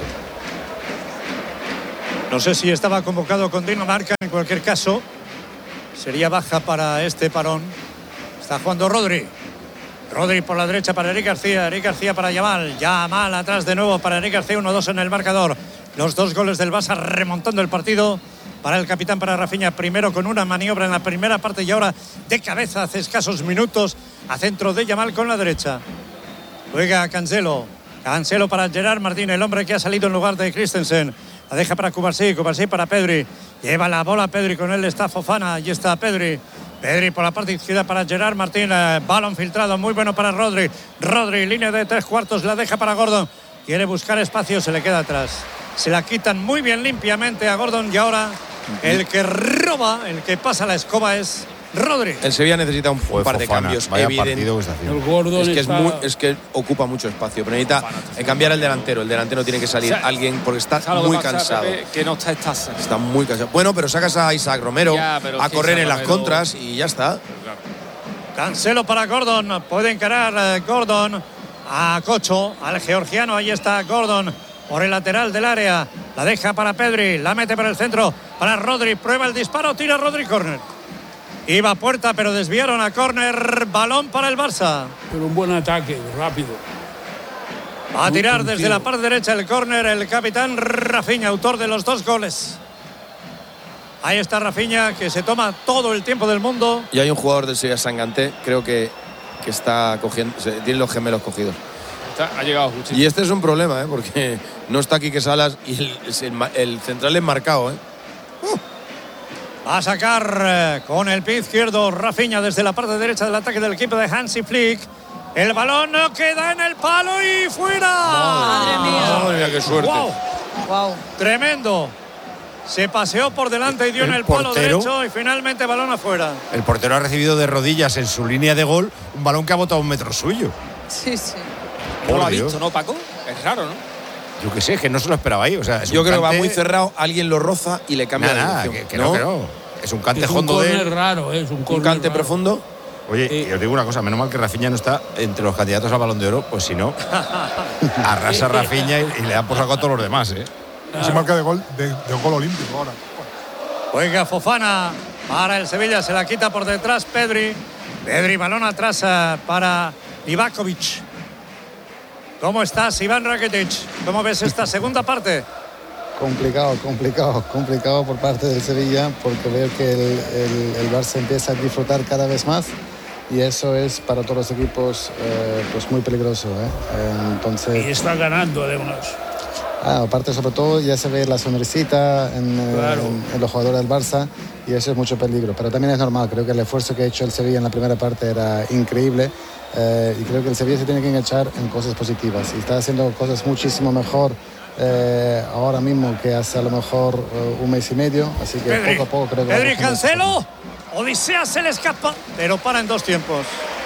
No sé si estaba convocado con Dinamarca, en cualquier caso, sería baja para este parón. Está jugando Rodri. Rodri por la derecha para Eric García, Eric García para Yamal. Yamal atrás de nuevo para Eric García, uno dos en el marcador. Los dos goles del Barça remontando el partido para el capitán, para Rafinha. Primero con una maniobra en la primera parte y ahora de cabeza hace escasos minutos a centro de Yamal con la derecha. Juega Cancelo. Cancelo para Gerard Martín, el hombre que ha salido en lugar de Christensen. La deja para Cubarsí, Cubarsí para Pedri. Lleva la bola Pedri, con él está Fofana. Allí está Pedri. Pedri por la parte izquierda para Gerard Martín. Eh, balón filtrado, muy bueno para Rodri. Rodri, línea de tres cuartos, la deja para Gordon. Quiere buscar espacio, se le queda atrás. Se la quitan muy bien limpiamente a Gordon y ahora el que roba, el que pasa la escoba es Rodri. El Sevilla necesita un Joder, par de Fofana, cambios vaya evidentes. partido que está haciendo. El Gordon Es que, es, está- muy- es que ocupa mucho espacio, pero necesita eh, cambiar el delantero. El delantero tiene que salir O sea, alguien porque está ¿Sabes lo que muy pasa, cansado. Pepe? Que no está Estasa. Está muy cansado. Bueno, pero sacas a Isaac Romero Ya, pero a es que correr Isaac en las Romero- contras y ya está. Cancelo para Gordon. Puede encarar eh, Gordon a Cocho, al georgiano. Ahí está Gordon por el lateral del área. La deja para Pedri. La mete para el centro. Para Rodri. Prueba el disparo. Tira Rodri. Córner. Iba a puerta, pero desviaron a córner. Balón para el Barça. Pero un buen ataque, rápido. Va a Muy tirar puntido. desde la parte derecha el córner el capitán Rafinha, autor de los dos goles. Ahí está Rafinha, que se toma todo el tiempo del mundo. Y hay un jugador del Sevilla, Sanganté, creo que, que está cogiendo, se- tiene los gemelos cogidos. Está- ha llegado justo. Y este es un problema, ¿eh? Porque no está Quique Salas y el, el- el central es marcado, ¿eh? Va a sacar eh, con el pie izquierdo Rafinha desde la parte derecha del ataque del equipo de Hansi Flick. El balón no queda en el palo y fuera. Madre mía. Madre mía, qué suerte. Wow, Wow. tremendo. Se paseó por delante y dio El en el palo portero- derecho y finalmente balón afuera. El portero ha recibido de rodillas en su línea de gol un balón que ha botado un metro suyo. Sí, sí. No lo Por ha Dios. visto, ¿no, Paco? Es raro, ¿no? Yo qué sé, es que no se lo esperaba ahí. O sea, es Yo un creo que va cante- muy cerrado, alguien lo roza y le cambia Nada, la nada, dirección. que, que no, que no. Es un cante Es un hondo de córner él. raro, ¿eh? es un Un córner cante raro. profundo. Oye, y os digo una cosa, menos mal que Rafinha no está entre los candidatos al Balón de Oro, pues si no, arrasa Rafinha y, y le dan por saco a todos los demás, ¿eh? Se marca de gol, de, de gol olímpico ahora. Juega Fofana para el Sevilla, se la quita por detrás Pedri. Pedri, balón atrás eh, para Livakovic. ¿Cómo estás, Iván Rakitic? ¿Cómo ves esta segunda parte? Complicado, complicado, complicado por parte del Sevilla porque veo que el, el, el Barça empieza a disfrutar cada vez más y eso es para todos los equipos eh, pues muy peligroso. ¿eh? Eh, Entonces, Y está ganando además. ah, aparte sobre todo ya se ve la sonrisita en, eh, Claro. en- en los jugadores del Barça y eso es mucho peligro. Pero también es normal, creo que el esfuerzo que ha hecho el Sevilla en la primera parte era increíble eh, y creo que el Sevilla se tiene que enganchar en cosas positivas y está haciendo cosas muchísimo mejor eh, ahora mismo que hace a lo mejor eh, un mes y medio, así que Pedri, poco a poco creo que Pedri, vamos a- Cancelo. Odisea se le escapa, pero para en dos tiempos.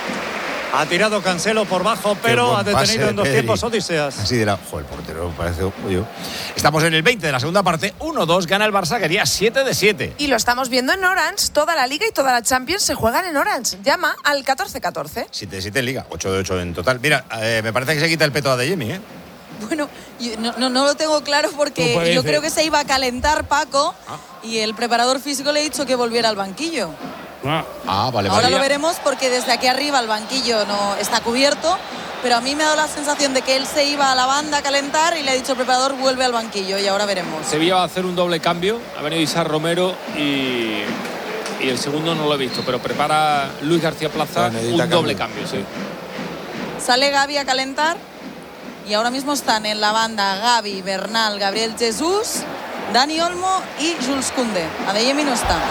Ha tirado Cancelo por bajo, pero buen ha detenido pase de en dos Pedri. tiempos Odiseas. Así de la. Joder, el portero parece yo. Estamos en el veinte de la segunda parte. uno dos gana el Barça, quería siete de siete. Y lo estamos viendo en Orange. Toda la Liga y toda la Champions se juegan en Orange. Llama al catorce catorce. siete de siete en Liga, ocho de ocho en total. Mira, eh, me parece que se quita el peto a Adeyemi, ¿eh? Bueno, yo no, no, no lo tengo claro No porque parece. yo creo que se iba a calentar Paco y el preparador físico le ha dicho que volviera al banquillo. Ah, vale, Ahora vale. lo veremos porque desde aquí arriba el banquillo no está cubierto, pero a mí me ha dado la sensación de que él se iba a la banda a calentar y le ha dicho el preparador vuelve al banquillo y ahora veremos. Sevilla va a hacer un doble cambio. Ha venido Isaac Romero y, y el segundo no lo he visto, pero prepara Luis García Plaza Bueno, un necesita doble cambio. cambio, sí. Sale Gavi a calentar y ahora mismo están en la banda Gavi, Bernal, Gabriel Jesús, Dani Olmo y Jules Koundé. Adeyemi no está.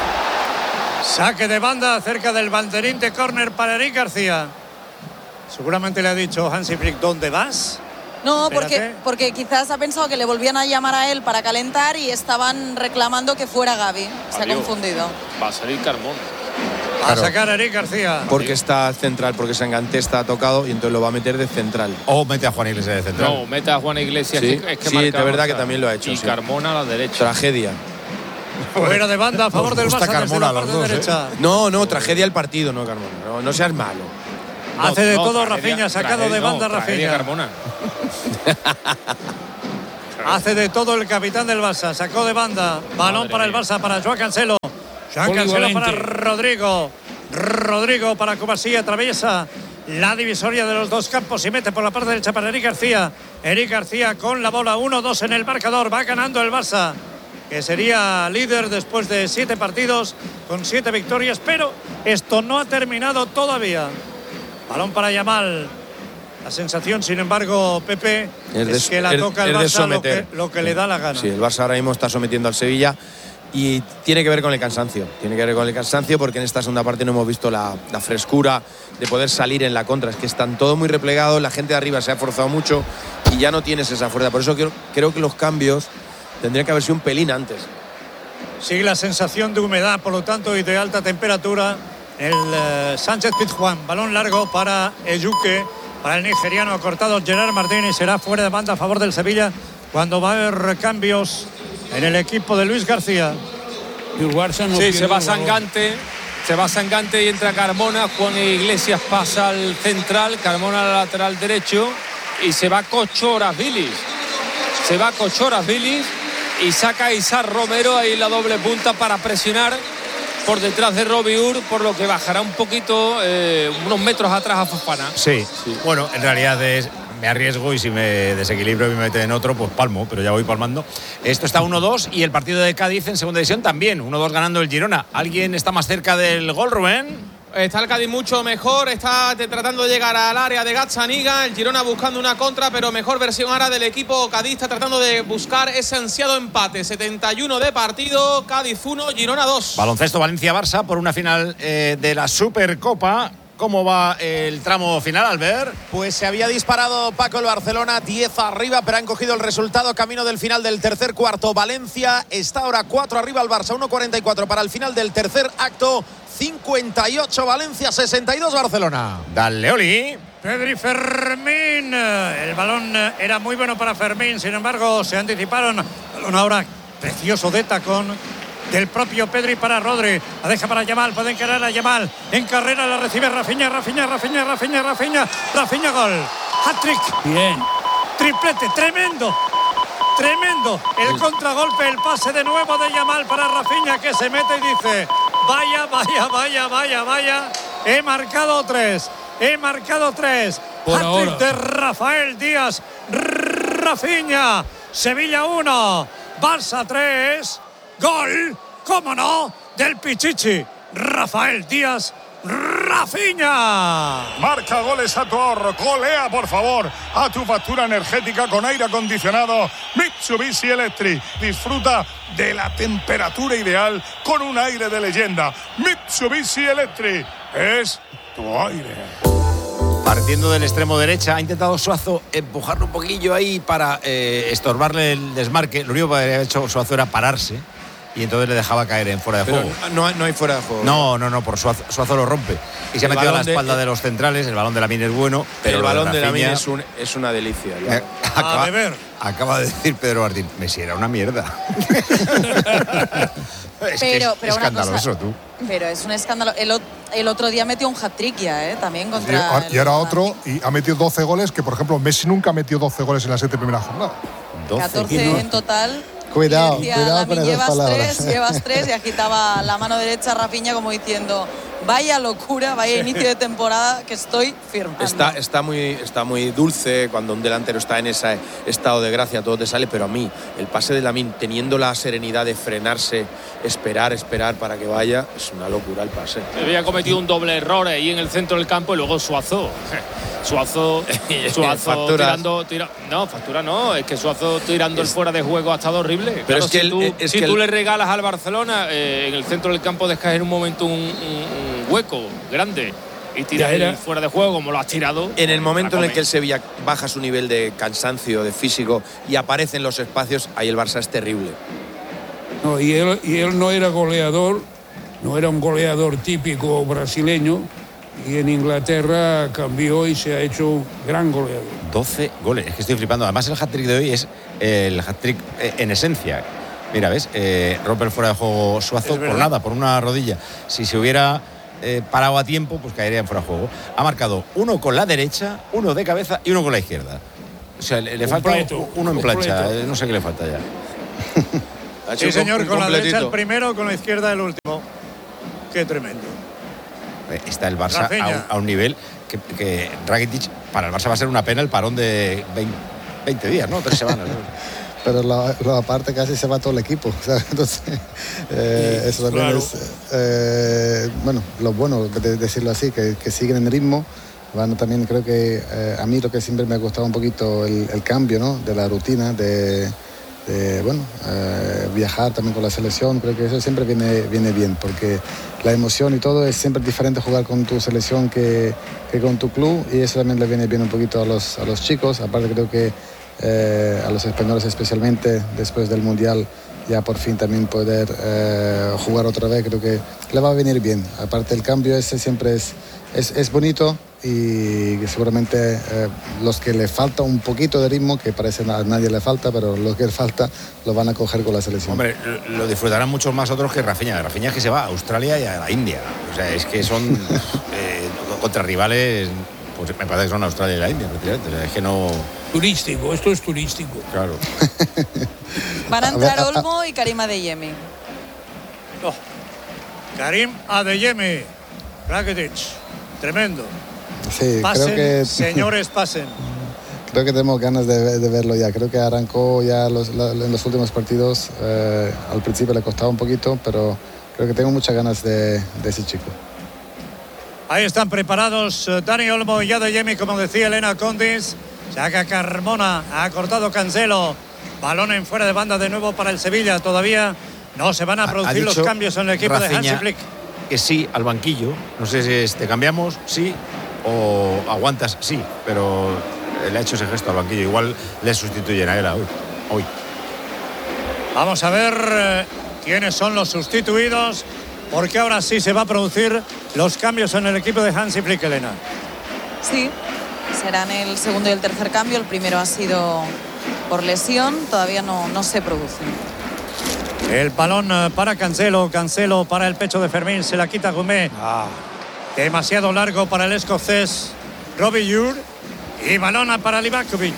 Saque de banda cerca del banderín de córner para Eric García. Seguramente le ha dicho Hansi Flick, ¿dónde vas? No, porque, porque quizás ha pensado que le volvían a llamar a él para calentar y estaban reclamando que fuera Gavi. Se Adiós. ha confundido. Va a salir Carmona. A sacar a Eric García. Porque está central, porque Sanganté está tocado y entonces lo va a meter de central. O mete a Juan Iglesias de central. No, mete a Juan Iglesias. Sí, que, es que sí, marca de verdad mucho. que también lo ha hecho. Y sí. Carmona a la derecha. Tragedia. Fuera de banda a favor Nos del gusta Barça desde Carmona la a los parte dos, derecha. ¿eh? No, no, tragedia el partido, no, Carmona. No, no seas malo. Hace de No, todo tragedia- Rafinha, sacado tragedia- de banda no, tragedia Rafinha. Carmona. Hace de todo el capitán del Barça. Sacó de banda. Balón Madre para el mía. Barça, para Joao Cancelo. Joao Cancelo para Rodrigo. Rodrigo para Kovacic. Atraviesa la divisoria de los dos campos y mete por la parte derecha para Eric García. Eric García con la bola. uno dos en el marcador. Va ganando el Barça, que sería líder después de siete partidos con siete victorias. Pero esto no ha terminado todavía. Balón para Yamal. La sensación, sin embargo, Pepe, es, de- que la es- toca el es de Barça lo que, someter. lo que le da la gana. Sí, el Barça ahora mismo está sometiendo al Sevilla y tiene que ver con el cansancio. Tiene que ver con el cansancio porque en esta segunda parte no hemos visto la, la frescura de poder salir en la contra. Es que están todos muy replegados, la gente de arriba se ha forzado mucho y ya no tienes esa fuerza. Por eso creo, creo que los cambios tendrían que haber sido un pelín antes. Sigue la sensación de humedad, por lo tanto, y de alta temperatura. El eh, Sánchez Pizjuán, balón largo para Ejuke, para el nigeriano, ha cortado Gerard Martín y será fuera de banda a favor del Sevilla cuando va a haber cambios en el equipo de Luis García. Y el Barça no Sí, pierde se va el balón. Sangante. Se va Sangante y entra Carmona. Juan Iglesias pasa al central. Carmona al lateral derecho. Y se va Cochoras Vilis. Se va Cochoras Vilis y saca a Isar Romero ahí en la doble punta para presionar por detrás de Robbie Ur, por lo que bajará un poquito, eh, unos metros atrás a Fofana. Sí. Bueno, en realidad es, me arriesgo y si me desequilibro y me meten en otro, pues palmo, pero ya voy palmando. Esto está uno dos y el partido de Cádiz en segunda división también, uno dos ganando el Girona. ¿Alguien está más cerca del gol, Rubén? Está el Cádiz mucho mejor, está tratando de llegar al área de Gazzaniga, el Girona buscando una contra, pero mejor versión ahora del equipo cadista, tratando de buscar ese ansiado empate. setenta y uno de partido, Cádiz uno, Girona dos. Baloncesto Valencia-Barça por una final eh, de la Supercopa. ¿Cómo va el tramo final, Albert? Pues se había disparado Paco el Barcelona, diez arriba, pero han cogido el resultado camino del final del tercer cuarto. Valencia está ahora cuatro arriba al Barça, uno cuarenta y cuatro para el final del tercer acto. cincuenta y ocho Valencia, sesenta y dos Barcelona. Dale, Oli. Pedri Fermín. El balón era muy bueno para Fermín, sin embargo, se anticiparon. Balón ahora precioso de tacón del propio Pedri para Rodri. La deja para Yamal, pueden querer a Yamal. En carrera la recibe Rafinha, Rafinha, Rafinha, Rafinha, Rafinha. Rafinha, gol. Hat-trick. Bien. Triplete, tremendo. Tremendo. El contragolpe, el pase de nuevo de Yamal para Rafinha, que se mete y dice: vaya, vaya, vaya, vaya, vaya. He marcado tres. He marcado tres. Por Hat-trick ahora. de Rafael Díaz. Rafinha. Sevilla uno. Barça tres. Gol, cómo no, del Pichichi. Rafael Díaz. Rafinha. Marca goles a tu ahorro, golea por favor a tu factura energética con aire acondicionado Mitsubishi Electric. Disfruta de la temperatura ideal con un aire de leyenda. Mitsubishi Electric es tu aire. Partiendo del extremo derecha, ha intentado Suazo empujarlo un poquillo ahí para eh, estorbarle el desmarque. Lo único que había hecho Suazo era pararse y entonces le dejaba caer en fuera de Pero juego. no, hay- no hay fuera de juego. No, no, no, por Suazo, Suazo lo rompe. Y se ha El metido a la balón de- espalda de, los centrales. El balón de Lamine es bueno, pero el lo balón de Lamine Rafinha- es, un, es una delicia. ya. Eh, acaba, beber. acaba de decir Pedro Martín, Messi era una mierda. es que Pero- es pero una escandaloso, cosa- tú. Pero es un escándalo. El, ot- el otro día metió un hat-trick ya, ¿eh? También Y, contra. y ahora otro, y ha metido doce goles, que por ejemplo Messi nunca metió doce goles en las siete primeras jornadas. catorce en total. Cuidado, Y decía, cuidado Dami, con esas llevas palabras. tres, llevas tres, y agitaba la mano derecha a Rafinha como diciendo: vaya locura, vaya inicio de temporada que estoy firmando. Está, está, muy, está muy dulce cuando un delantero está en ese estado de gracia, todo te sale, pero a mí el pase de Lamine, teniendo la serenidad de frenarse, esperar, esperar para que vaya, es una locura el pase. Había cometido un doble error ahí en el centro del campo y luego Suazo. Suazo, Suazo Facturas. tirando, tira, no, factura no, es que Suazo tirando el fuera de juego ha estado horrible. Pero Claro, es que si el- tú, es si que tú el- le regalas al Barcelona eh, en el centro del campo dejas en un momento un, un- un hueco grande y tiras era. el fuera de juego como lo has tirado. En el momento en el come. que el Sevilla baja su nivel de cansancio, de físico y aparece en los espacios, ahí el Barça es terrible. No, y él, y él no era goleador, no era un goleador típico brasileño, y en Inglaterra cambió y se ha hecho un gran goleador. doce goles, es que estoy flipando. Además, el hat-trick de hoy es el hat-trick en esencia. Mira, ¿ves? Eh, rompe el fuera de juego Suazo por nada, por una rodilla. Si se hubiera eh, parado a tiempo, pues caería en fuera de juego. Ha marcado uno con la derecha, uno de cabeza y uno con la izquierda. O sea, le, le falta uno en plancha. Eh, no sé qué le falta ya. Sí, señor, con la derecha el primero, con la izquierda el último. Qué tremendo. Está el Barça a un, a un nivel que, que Rakitic, para el Barça va a ser una pena el parón de veinte días, ¿no? Tres semanas. ¿no? Pero la, la aparte casi se va todo el equipo, ¿sabes? Entonces, eh, eso también claro. es, eh, bueno, lo bueno de decirlo así, que, que siguen en ritmo. Bueno, también creo que eh, a mí lo que siempre me ha costado un poquito el, el cambio, ¿no? De la rutina, de, de bueno, eh, viajar también con la selección, creo que eso siempre viene, viene bien, porque la emoción y todo es siempre diferente jugar con tu selección que, que con tu club, y eso también le viene bien un poquito a los, a los chicos. Aparte creo que eh, a los españoles especialmente después del Mundial ya por fin también poder eh, jugar otra vez, creo que le va a venir bien. Aparte el cambio ese siempre es, es, es bonito, y seguramente eh, los que le falta un poquito de ritmo, que parece a nadie le falta, pero los que le falta lo van a coger con la selección. Hombre, lo disfrutarán muchos más otros que Rafinha. Rafinha es que se va a Australia y a la India. O sea, es que son eh, contra rivales, pues me parece que son Australia y la India, prácticamente. O sea, es que no... Turístico, esto es turístico. Claro. Van a entrar Olmo y Karim Adeyemi. Oh. Karim Adeyemi, Rakitic, tremendo. Sí, pasen, creo que, señores, pasen. Creo que tenemos ganas de, de verlo ya. Creo que arrancó ya los, la, en los últimos partidos. Eh, al principio le costaba un poquito, pero creo que tengo muchas ganas de, de ese chico. Ahí están preparados uh, Dani Olmo y Adeyemi, como decía Elena Condis. Saca Carmona, ha cortado Cancelo. Balón en fuera de banda de nuevo para el Sevilla. Todavía no se van a producir los cambios en el equipo Rafinha, de Hansi Flick. Que sí al banquillo. No sé si es, te cambiamos, sí, o aguantas, sí, pero le ha hecho ese gesto al banquillo. Igual le sustituyen a él hoy. hoy. Vamos a ver eh, quiénes son los sustituidos, porque ahora sí se va a producir los cambios en el equipo de Hansi Flick, Elena. Sí, serán el segundo y el tercer cambio. El primero ha sido por lesión, todavía no, no se produce. El balón para Cancelo, Cancelo para el pecho de Fermín, se la quita Goumet. Ah. Demasiado largo para el escocés Robbie Ure, y balón para Livakovic.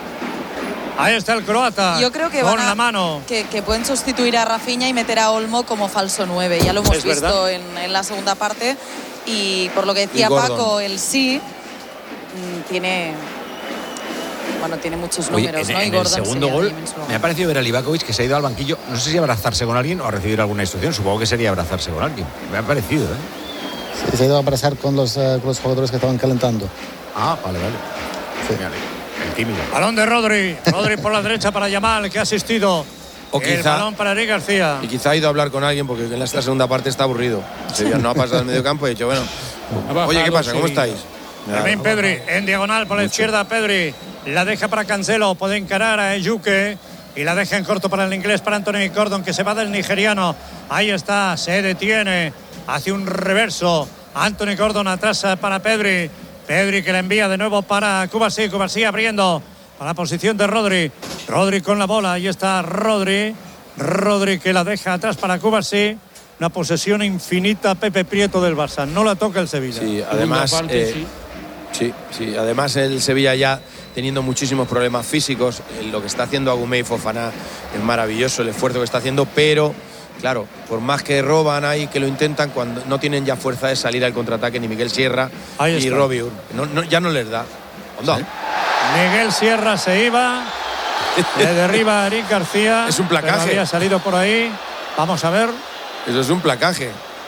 Ahí está el croata. Yo creo que con van a, la mano. Que, que pueden sustituir a Rafinha y meter a Olmo como falso nueve. Ya lo hemos es visto en, en la segunda parte. Y por lo que decía Paco, el sí mmm, tiene... Bueno, tiene muchos números, Oye, en, ¿no? Y en Gordon el segundo gol me ha parecido ver a Livakovic que se ha ido al banquillo. No sé si abrazarse con alguien o a recibir alguna instrucción. Supongo que sería abrazarse con alguien. Me ha parecido, ¿eh? Sí, se ha ido a abrazar con los, uh, con los jugadores que estaban calentando. Ah, vale, vale. Sí. El tímido. Balón de Rodri. Rodri por la derecha para Yamal, que ha asistido. O el quizá, balón para Eric García. Y quizá ha ido a hablar con alguien porque en esta segunda parte está aburrido. Sevilla no ha pasado al medio campo y ha dicho, bueno, oye, ¿qué pasa? ¿Cómo estáis? También Pedri, en diagonal por la Mucho. izquierda, Pedri. La deja para Cancelo, puede encarar a Ejuke. Y la deja en corto para el inglés, para Anthony Gordon, que se va del nigeriano. Ahí está, se detiene. Hace un reverso. Anthony Gordon atrás para Pedri. Pedri que la envía de nuevo para Cubarsí. Cubarsí abriendo para la posición de Rodri. Rodri con la bola. Ahí está Rodri. Rodri que la deja atrás para Cubarsí. Una posesión infinita, Pepe Prieto del Barça. No la toca el Sevilla. Sí, además, parte, eh, sí. sí, sí, además el Sevilla ya teniendo muchísimos problemas físicos. Lo que está haciendo Agumé y Fofana es maravilloso, el esfuerzo que está haciendo, pero claro, por más que roban ahí, que lo intentan, cuando no tienen ya fuerza de salir al contraataque ni Miguel Sierra y Robbie Ure. No, no, ya no les da. ¿Sí? Miguel Sierra se iba, le derriba a Eric García. Es un placaje. Había salido por ahí. Vamos a ver. Eso es un placaje.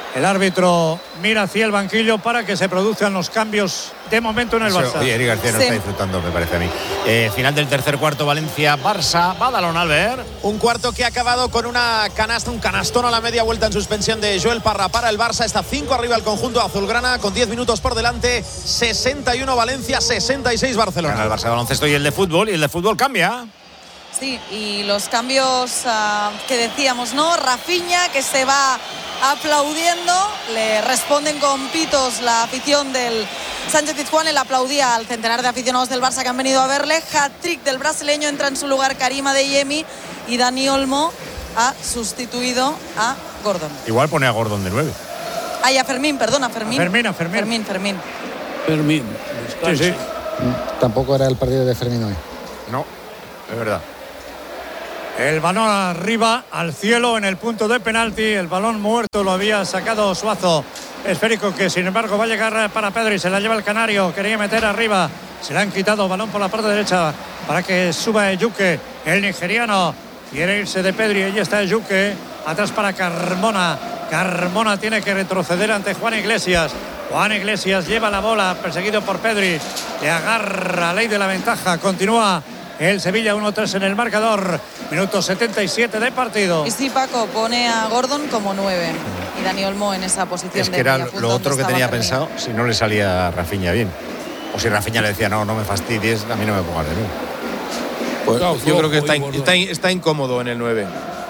El árbitro mira hacia el banquillo para que se produzcan los cambios de momento en el Eso, Barça. Oye, Eric García no Sí. está disfrutando, me parece a mí. Eh, final del tercer cuarto, Valencia-Barça. Badalón, Albert. Un cuarto que ha acabado con una canasta, un canastón a la media vuelta en suspensión de Joel Parra para el Barça. Está cinco arriba el conjunto azulgrana con diez minutos por delante. sesenta y uno Valencia, sesenta y seis Barcelona. Gana el Barça de baloncesto y el de fútbol. Y el de fútbol cambia. Sí, y los cambios uh, que decíamos, ¿no? Rafinha, que se va aplaudiendo, le responden con pitos la afición del Sánchez-Pizjuán. Él aplaudía al centenar de aficionados del Barça que han venido a verle. Hat-trick del brasileño, entra en su lugar Karim Adeyemi y Dani Olmo ha sustituido a Gordon. Igual pone a Gordon de nueve. Ay, a Fermín, perdona, Fermín. Fermín, a Fermín. Fermín, Fermín. Fermín. Sí, sí. Tampoco era el partido de Fermín hoy. No, es verdad. El balón arriba, al cielo, en el punto de penalti. El balón muerto lo había sacado Suazo. Esférico que, sin embargo, va a llegar para Pedri. Se la lleva el canario. Quería meter arriba. Se le han quitado. Balón por la parte derecha para que suba Ejuke. El nigeriano quiere irse de Pedri. Allí está Ejuke. Atrás para Carmona. Carmona tiene que retroceder ante Juan Iglesias. Juan Iglesias lleva la bola, perseguido por Pedri. Le agarra ley de la ventaja. Continúa el Sevilla uno tres en el marcador. Minuto setenta y siete de partido. Y sí, Paco pone a Gordon como nueve y Dani Olmo en esa posición. Es que de era media punta lo otro donde que tenía estaba Fermín. pensado si no le salía a Rafinha bien. O si Rafinha le decía, no, no me fastidies, a mí no me pongas de nuevo. Pues No, yo creo que está, flojo, está, está incómodo en el nueve.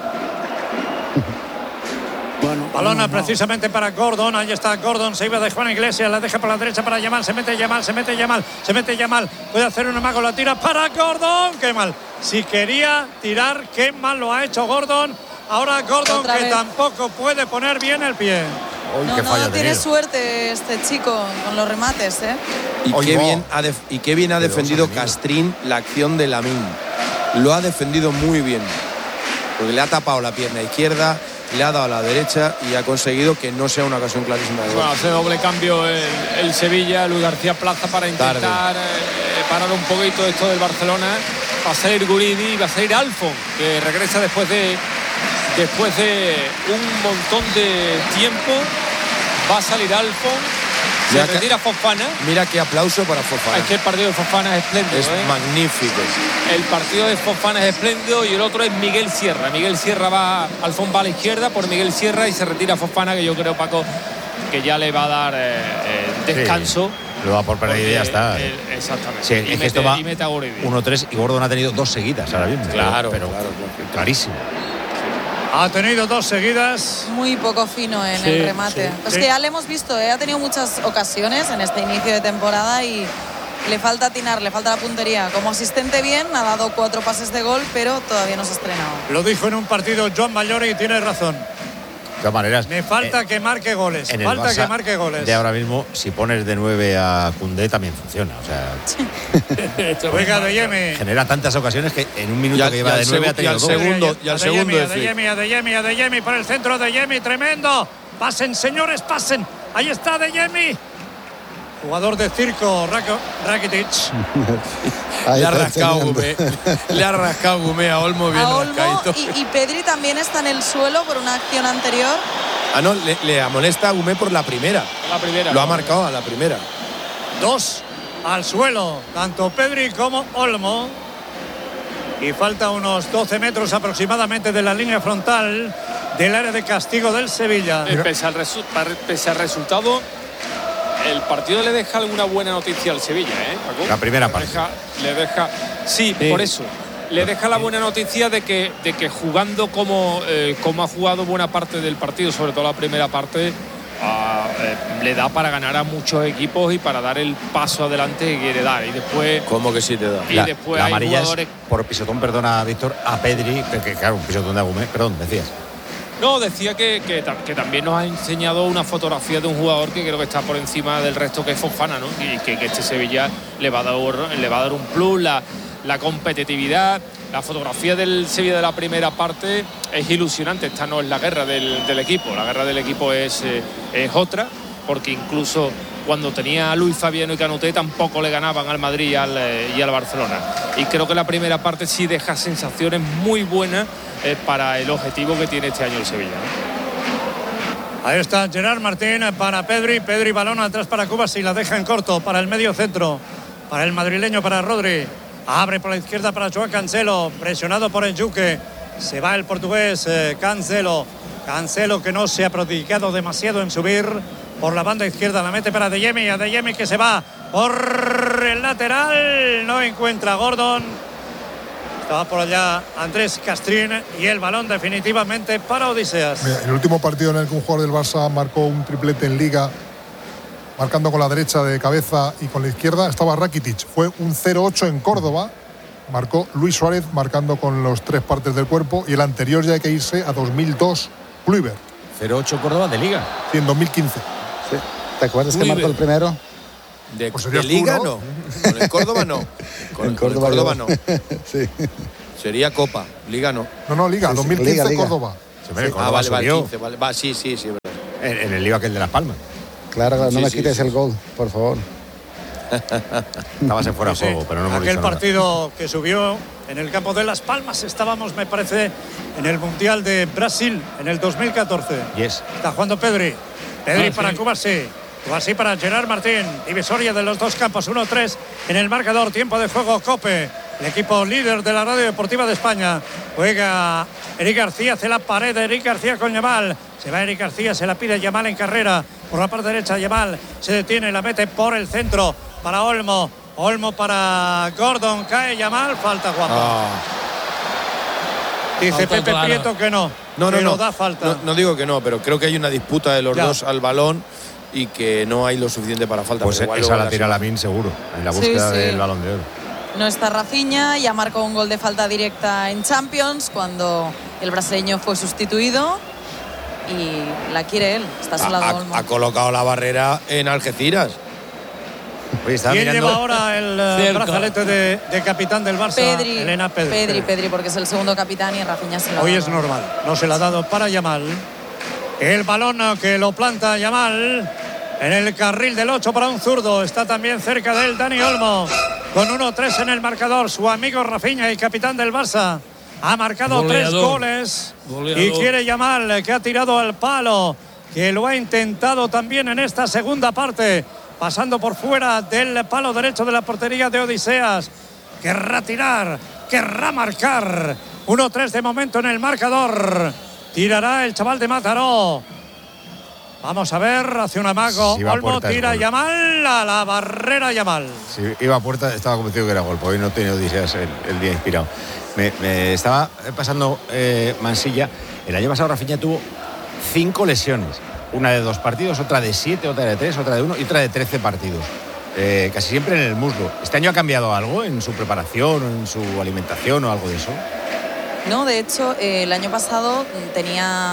Bueno, Balona no, no. precisamente para Gordon. Ahí está Gordon. Se iba de Juan Iglesias. La deja por la derecha para Yamal. Se mete Yamal. Se mete Yamal. Se mete Yamal. Puede hacer un amago. La tira para Gordon. Qué mal. Si quería tirar, qué mal lo ha hecho Gordon. Ahora Gordon Otra que vez. tampoco puede poner bien el pie. Uy, No, qué no, falla ha tiene tenido. suerte este chico con los remates, ¿eh? Y Oy, qué, va. bien ha def- y qué bien ha Qué dos defendido ha tenido. Castrín la acción de Lamine. Lo ha defendido muy bien. Porque le ha tapado la pierna izquierda, le ha dado a la derecha y ha conseguido que no sea una ocasión clarísima de gol. Bueno, hace doble cambio el, el Sevilla, Luis García Plaza para intentar Tarde. eh, parar un poquito esto del Barcelona. Va a salir Guridi, va a salir Alfon, que regresa después de después de un montón de tiempo. Va a salir Alfon. Se Mira que- retira Fofana. Mira qué aplauso para Fofana. Es que el partido de Fofana es espléndido. Es ¿eh? magnífico. El partido de Fofana es espléndido y el otro es Miguel Sierra. Miguel Sierra va, Alfon va a la izquierda por Miguel Sierra y se retira Fofana, que yo creo, Paco, que ya le va a dar eh, eh, descanso. Sí, lo va por perder y ya está. Eh, exactamente. Sí, y, es que mete, esto va y mete a Guridi. uno tres y Gordon ha tenido dos seguidas ahora mismo. Claro, pero, claro, pero clarísimo. Ha tenido dos seguidas. Muy poco fino en Sí, el remate. sí, Es sí. que ya le hemos visto, ¿eh? Ha tenido muchas ocasiones en este inicio de temporada y le falta atinar, le falta la puntería. Como asistente bien, ha dado cuatro pases de gol, pero todavía no se ha estrenado. Lo dijo en un partido Joan Mallori y tiene razón. De todas maneras, Me falta que marque goles. en el Falta Barça que marque goles. de ahora mismo, si pones de nueve a Koundé también funciona. O sea, Juega Adeyemi. genera tantas ocasiones que en un minuto Y al- que y lleva al de nueve segu- ha tenido y al dos. segundo- y al Adeyemi, segundo de Flick. Adeyemi, Adeyemi, Adeyemi por el centro. Adeyemi, tremendo. Pasen, señores, pasen. Ahí está Adeyemi. Jugador de circo, Rako- Rakitic. Ahí Le ha está rascado enseñando. Gumé. Le ha rascado Gumé a Olmo bien A Olmo rascadito. y, y Pedri también está en el suelo por una acción anterior. Ah, no, le, le amonesta a Gumé por la primera. La primera. Lo ha marcado a la primera. Dos al suelo, tanto Pedri como Olmo. Y falta unos doce metros aproximadamente de la línea frontal del área de castigo del Sevilla. Eh, Pese al, resu- par- pese al resultado, el partido le deja alguna buena noticia al Sevilla, ¿eh, Paco? La primera Le parte. deja- le deja, sí, Sí. por eso. Le deja la buena noticia de que, de que jugando como, eh, como ha jugado buena parte del partido, sobre todo la primera parte, ah, eh, le da para ganar a muchos equipos y para dar el paso adelante que quiere dar. Y después, ¿Cómo que sí te da? y La, después la hay amarilla jugadores. es por pisotón, perdona, Víctor, a Pedri, que, que, claro, un pisotón de Agumé, perdón, decías. No, decía que, que, ta- que también nos ha enseñado una fotografía de un jugador que creo que está por encima del resto, que es Fofana, ¿no? Y que, que este Sevilla le va a dar, le va a dar un plus, la, la competitividad. La fotografía del Sevilla de la primera parte es ilusionante. Esta no es la guerra del, del equipo, la guerra del equipo es, eh, es otra, porque incluso cuando tenía a Luis Fabiano y Canuté tampoco le ganaban al Madrid y al, eh, y al Barcelona. Y creo que la primera parte sí deja sensaciones muy buenas eh, para el objetivo que tiene este año el Sevilla, ¿no? Ahí está Gerard Martín para Pedri. Pedri, balón atrás para Cubas y la deja en corto para el medio centro. Para el madrileño, para Rodri. Abre por la izquierda para Joao Cancelo. Presionado por el Juque. Se va el portugués eh, Cancelo. Cancelo que no se ha prodigado demasiado en subir. Por la banda izquierda la mete para Adeyemi. Adeyemi que se va por el lateral. No encuentra a Gordon. Estaba por allá Andrés Castrín y el balón definitivamente para Odiseas. Mira, el último partido en el que un jugador del Barça marcó un triplete en Liga, marcando con la derecha de cabeza y con la izquierda, estaba Rakitic. Fue un cero ocho en Córdoba. Marcó Luis Suárez marcando con las tres partes del cuerpo, y el anterior ya hay que irse a dos mil dos, Kluivert. cero ocho Córdoba de Liga. Sí, en dos mil quince. Sí. ¿Te acuerdas que marcó el primero? De, Pues de serías tú, Liga ¿no? no. Con el Córdoba no. Con, En con el Córdoba, Córdoba yo. no. Sí. Sería Copa. Liga no. No, no, Liga, Sí, sí, dos mil quince, Liga, Liga. Córdoba. Se ve, el Ah, Córdoba vale, vale, subió quince, vale. Va, sí, sí, sí. en, en el lío aquel de Las Palmas. Claro, no Sí, me sí, quites sí. el gol, por favor. Estabas en fuera de Sí, juego, pero no hemos aquel dicho nada. partido que subió en el campo de Las Palmas. Estábamos, me parece, en el Mundial de Brasil en el dos mil catorce. Yes. Está jugando Pedri. Pedri Ah, para sí. Cubasí. Cubasí para Gerard Martín. Divisoria de los dos campos. uno tres en el marcador. Tiempo de juego COPE. El equipo líder de la Radio Deportiva de España. Juega Eric García. Hace la pared de Eric García con Yamal. Se va Eric García. Se la pide Yamal en carrera. Por la parte derecha Yamal se detiene. La mete por el centro para Olmo. Olmo para Gordon. Cae Yamal. Falta guapa. Ah. Dice Falta Pepe clara. Prieto que no. No, no, que no. da falta. No, no digo que no, pero creo que hay una disputa de los Ya. dos al balón y que no hay lo suficiente para falta. Pues pero igual esa luego la tira la- Lamine seguro, en la Sí, búsqueda sí. del Balón de Oro. No está Rafinha, ya marcó un gol de falta directa en Champions cuando el brasileño fue sustituido y la quiere él. Está a su lado Ha, Olmo. ha colocado la barrera en Algeciras. Oye, estaba ¿Quién mirando. lleva ahora el eh, Cerca. brazalete de, de capitán del Barça? Pedri, Elena Pedri. Pedri, Pedri, porque es el segundo capitán y Rafinha se lo ha Hoy dado. es normal, no se la ha dado para Yamal. El balón que lo planta Yamal en el carril del ocho para un zurdo. Está también cerca de él Dani Olmo. Con uno tres en el marcador. Su amigo Rafinha, el capitán del Barça, ha marcado tres Goleador. goles. Goleador. Y quiere Yamal, que ha tirado al palo, que lo ha intentado también en esta segunda parte, pasando por fuera del palo derecho de la portería de Odiseas. Querrá tirar, querrá marcar. uno tres de momento en el marcador. Tirará el chaval de Mataró. Vamos a ver, hace un amago. Si va a Olmo puerta, es tira gol. Yamal a la barrera Yamal. Si iba a puerta, estaba convencido que era gol, porque hoy no he tenido odiseas el, el día inspirado. Me, me estaba pasando eh, Mansilla. El año pasado Rafinha tuvo cinco lesiones. Una de dos partidos, otra de siete, otra de tres, otra de uno y otra de trece partidos. Eh, casi siempre en el muslo. ¿Este año ha cambiado algo en su preparación, o en su alimentación o algo de eso? No, de hecho, eh, el año pasado tenía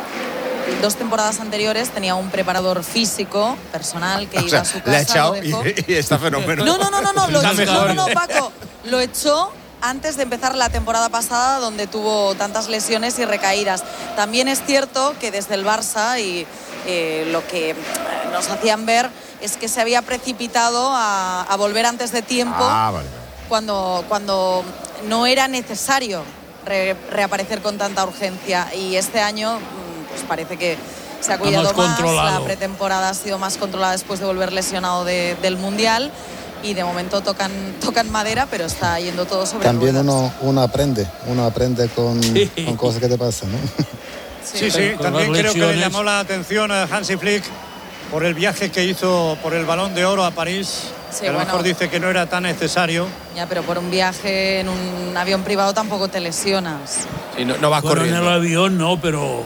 dos temporadas anteriores, tenía un preparador físico personal que O iba sea, a su casa. le ha echado lo dejó. y, y está fenómeno. No, no, no, no, no, lo Está echó, mejor. no, no, no, Paco, lo echó antes de empezar la temporada pasada, donde tuvo tantas lesiones y recaídas. También es cierto que desde el Barça y eh, lo que nos hacían ver es que se había precipitado a, a volver antes de tiempo, Ah, vale. cuando, cuando no era necesario re- reaparecer con tanta urgencia. Y este año mm, pues parece que se ha cuidado Está más más, controlado. la pretemporada ha sido más controlada después de volver lesionado de- del Mundial. Y de momento tocan, tocan madera, pero está yendo todo sobre También ruedas. uno, uno aprende, uno aprende con, Sí. con cosas que te pasan, ¿no? Sí, sí, Con también las creo que le lesiones. llamó la atención a Hansi Flick por el viaje que hizo por el Balón de Oro a París. Sí, que a lo bueno. mejor dice que no era tan necesario. Ya, pero por un viaje en un avión privado tampoco te lesionas. Y no, no vas Bueno, en corriendo. el avión no, pero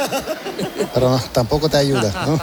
Pero no, tampoco te ayuda, ¿no?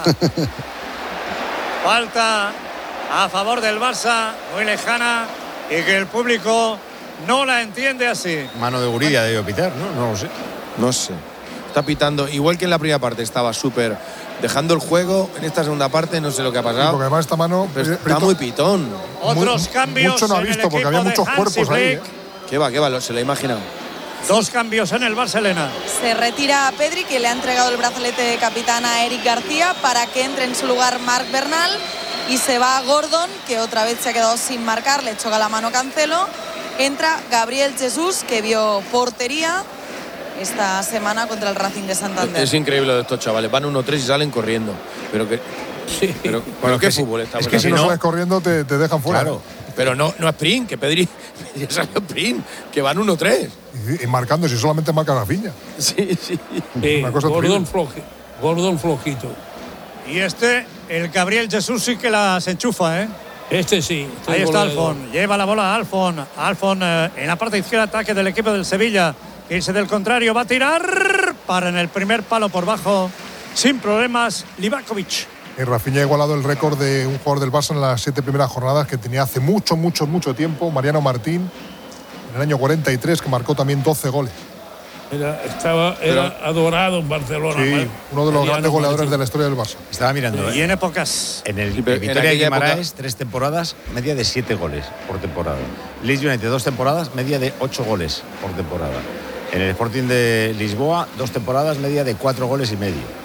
Falta a favor del Barça, muy lejana, y que el público no la entiende así. Mano de Gurilla debió pitar, ¿no? No lo sé. No sé. Está pitando, igual que en la primera parte estaba súper dejando el juego. En esta segunda parte no sé lo que ha Porque pasado. además esta mano. Pero está Prieto, muy pitón. Otros Muy- cambios mucho no ha en visto, el porque equipo había de muchos Hansi cuerpos ahí, Flick. ¿eh? ¿Qué va, qué va? Se lo ha imaginado. Dos cambios en el Barcelona. Se retira a Pedri, que le ha entregado el brazalete de capitán a Eric García, para que entre en su lugar Marc Bernal. Y se va Gordon, que otra vez se ha quedado sin marcar, le choca la mano Cancelo. Entra Gabriel Jesús, que vio portería. esta semana contra el Racing de Santander. Es increíble lo de estos chavales. Van uno tres y salen corriendo. Pero que. Sí. Pero, pero ¿qué fútbol está? Es que si no sales corriendo te, te dejan fuera. Claro. Pero no, no sprint, que Pedri ya salió sprint, que van uno tres. Y, y marcando, si solamente marca Rafinha. Sí, sí. sí Gordon, floji, Gordon flojito. Y este, el Gabriel Jesús sí que las enchufa, ¿eh? Este sí. Este Ahí está Alfon, lleva la bola a Alfon. Alfon eh, en la parte izquierda, ataque del equipo del Sevilla. Irse del contrario, va a tirar. Para en el primer palo por bajo, sin problemas, Livakovic. Y Rafinha ha igualado el récord de un jugador del Barça en las siete primeras jornadas que tenía hace mucho, mucho, mucho tiempo, Mariano Martín, en el año cuarenta y tres, que marcó también doce goles. Era, estaba, era Pero, adorado en Barcelona. Sí, ¿vale? uno de los grandes goleadores de la historia del Barça. Estaba mirando. Y en épocas. En el Vitoria de Guimaraes, tres temporadas, media de siete goles por temporada. Leeds United, dos temporadas, media de ocho goles por temporada. En el Sporting de Lisboa, dos temporadas, media de cuatro goles y medio.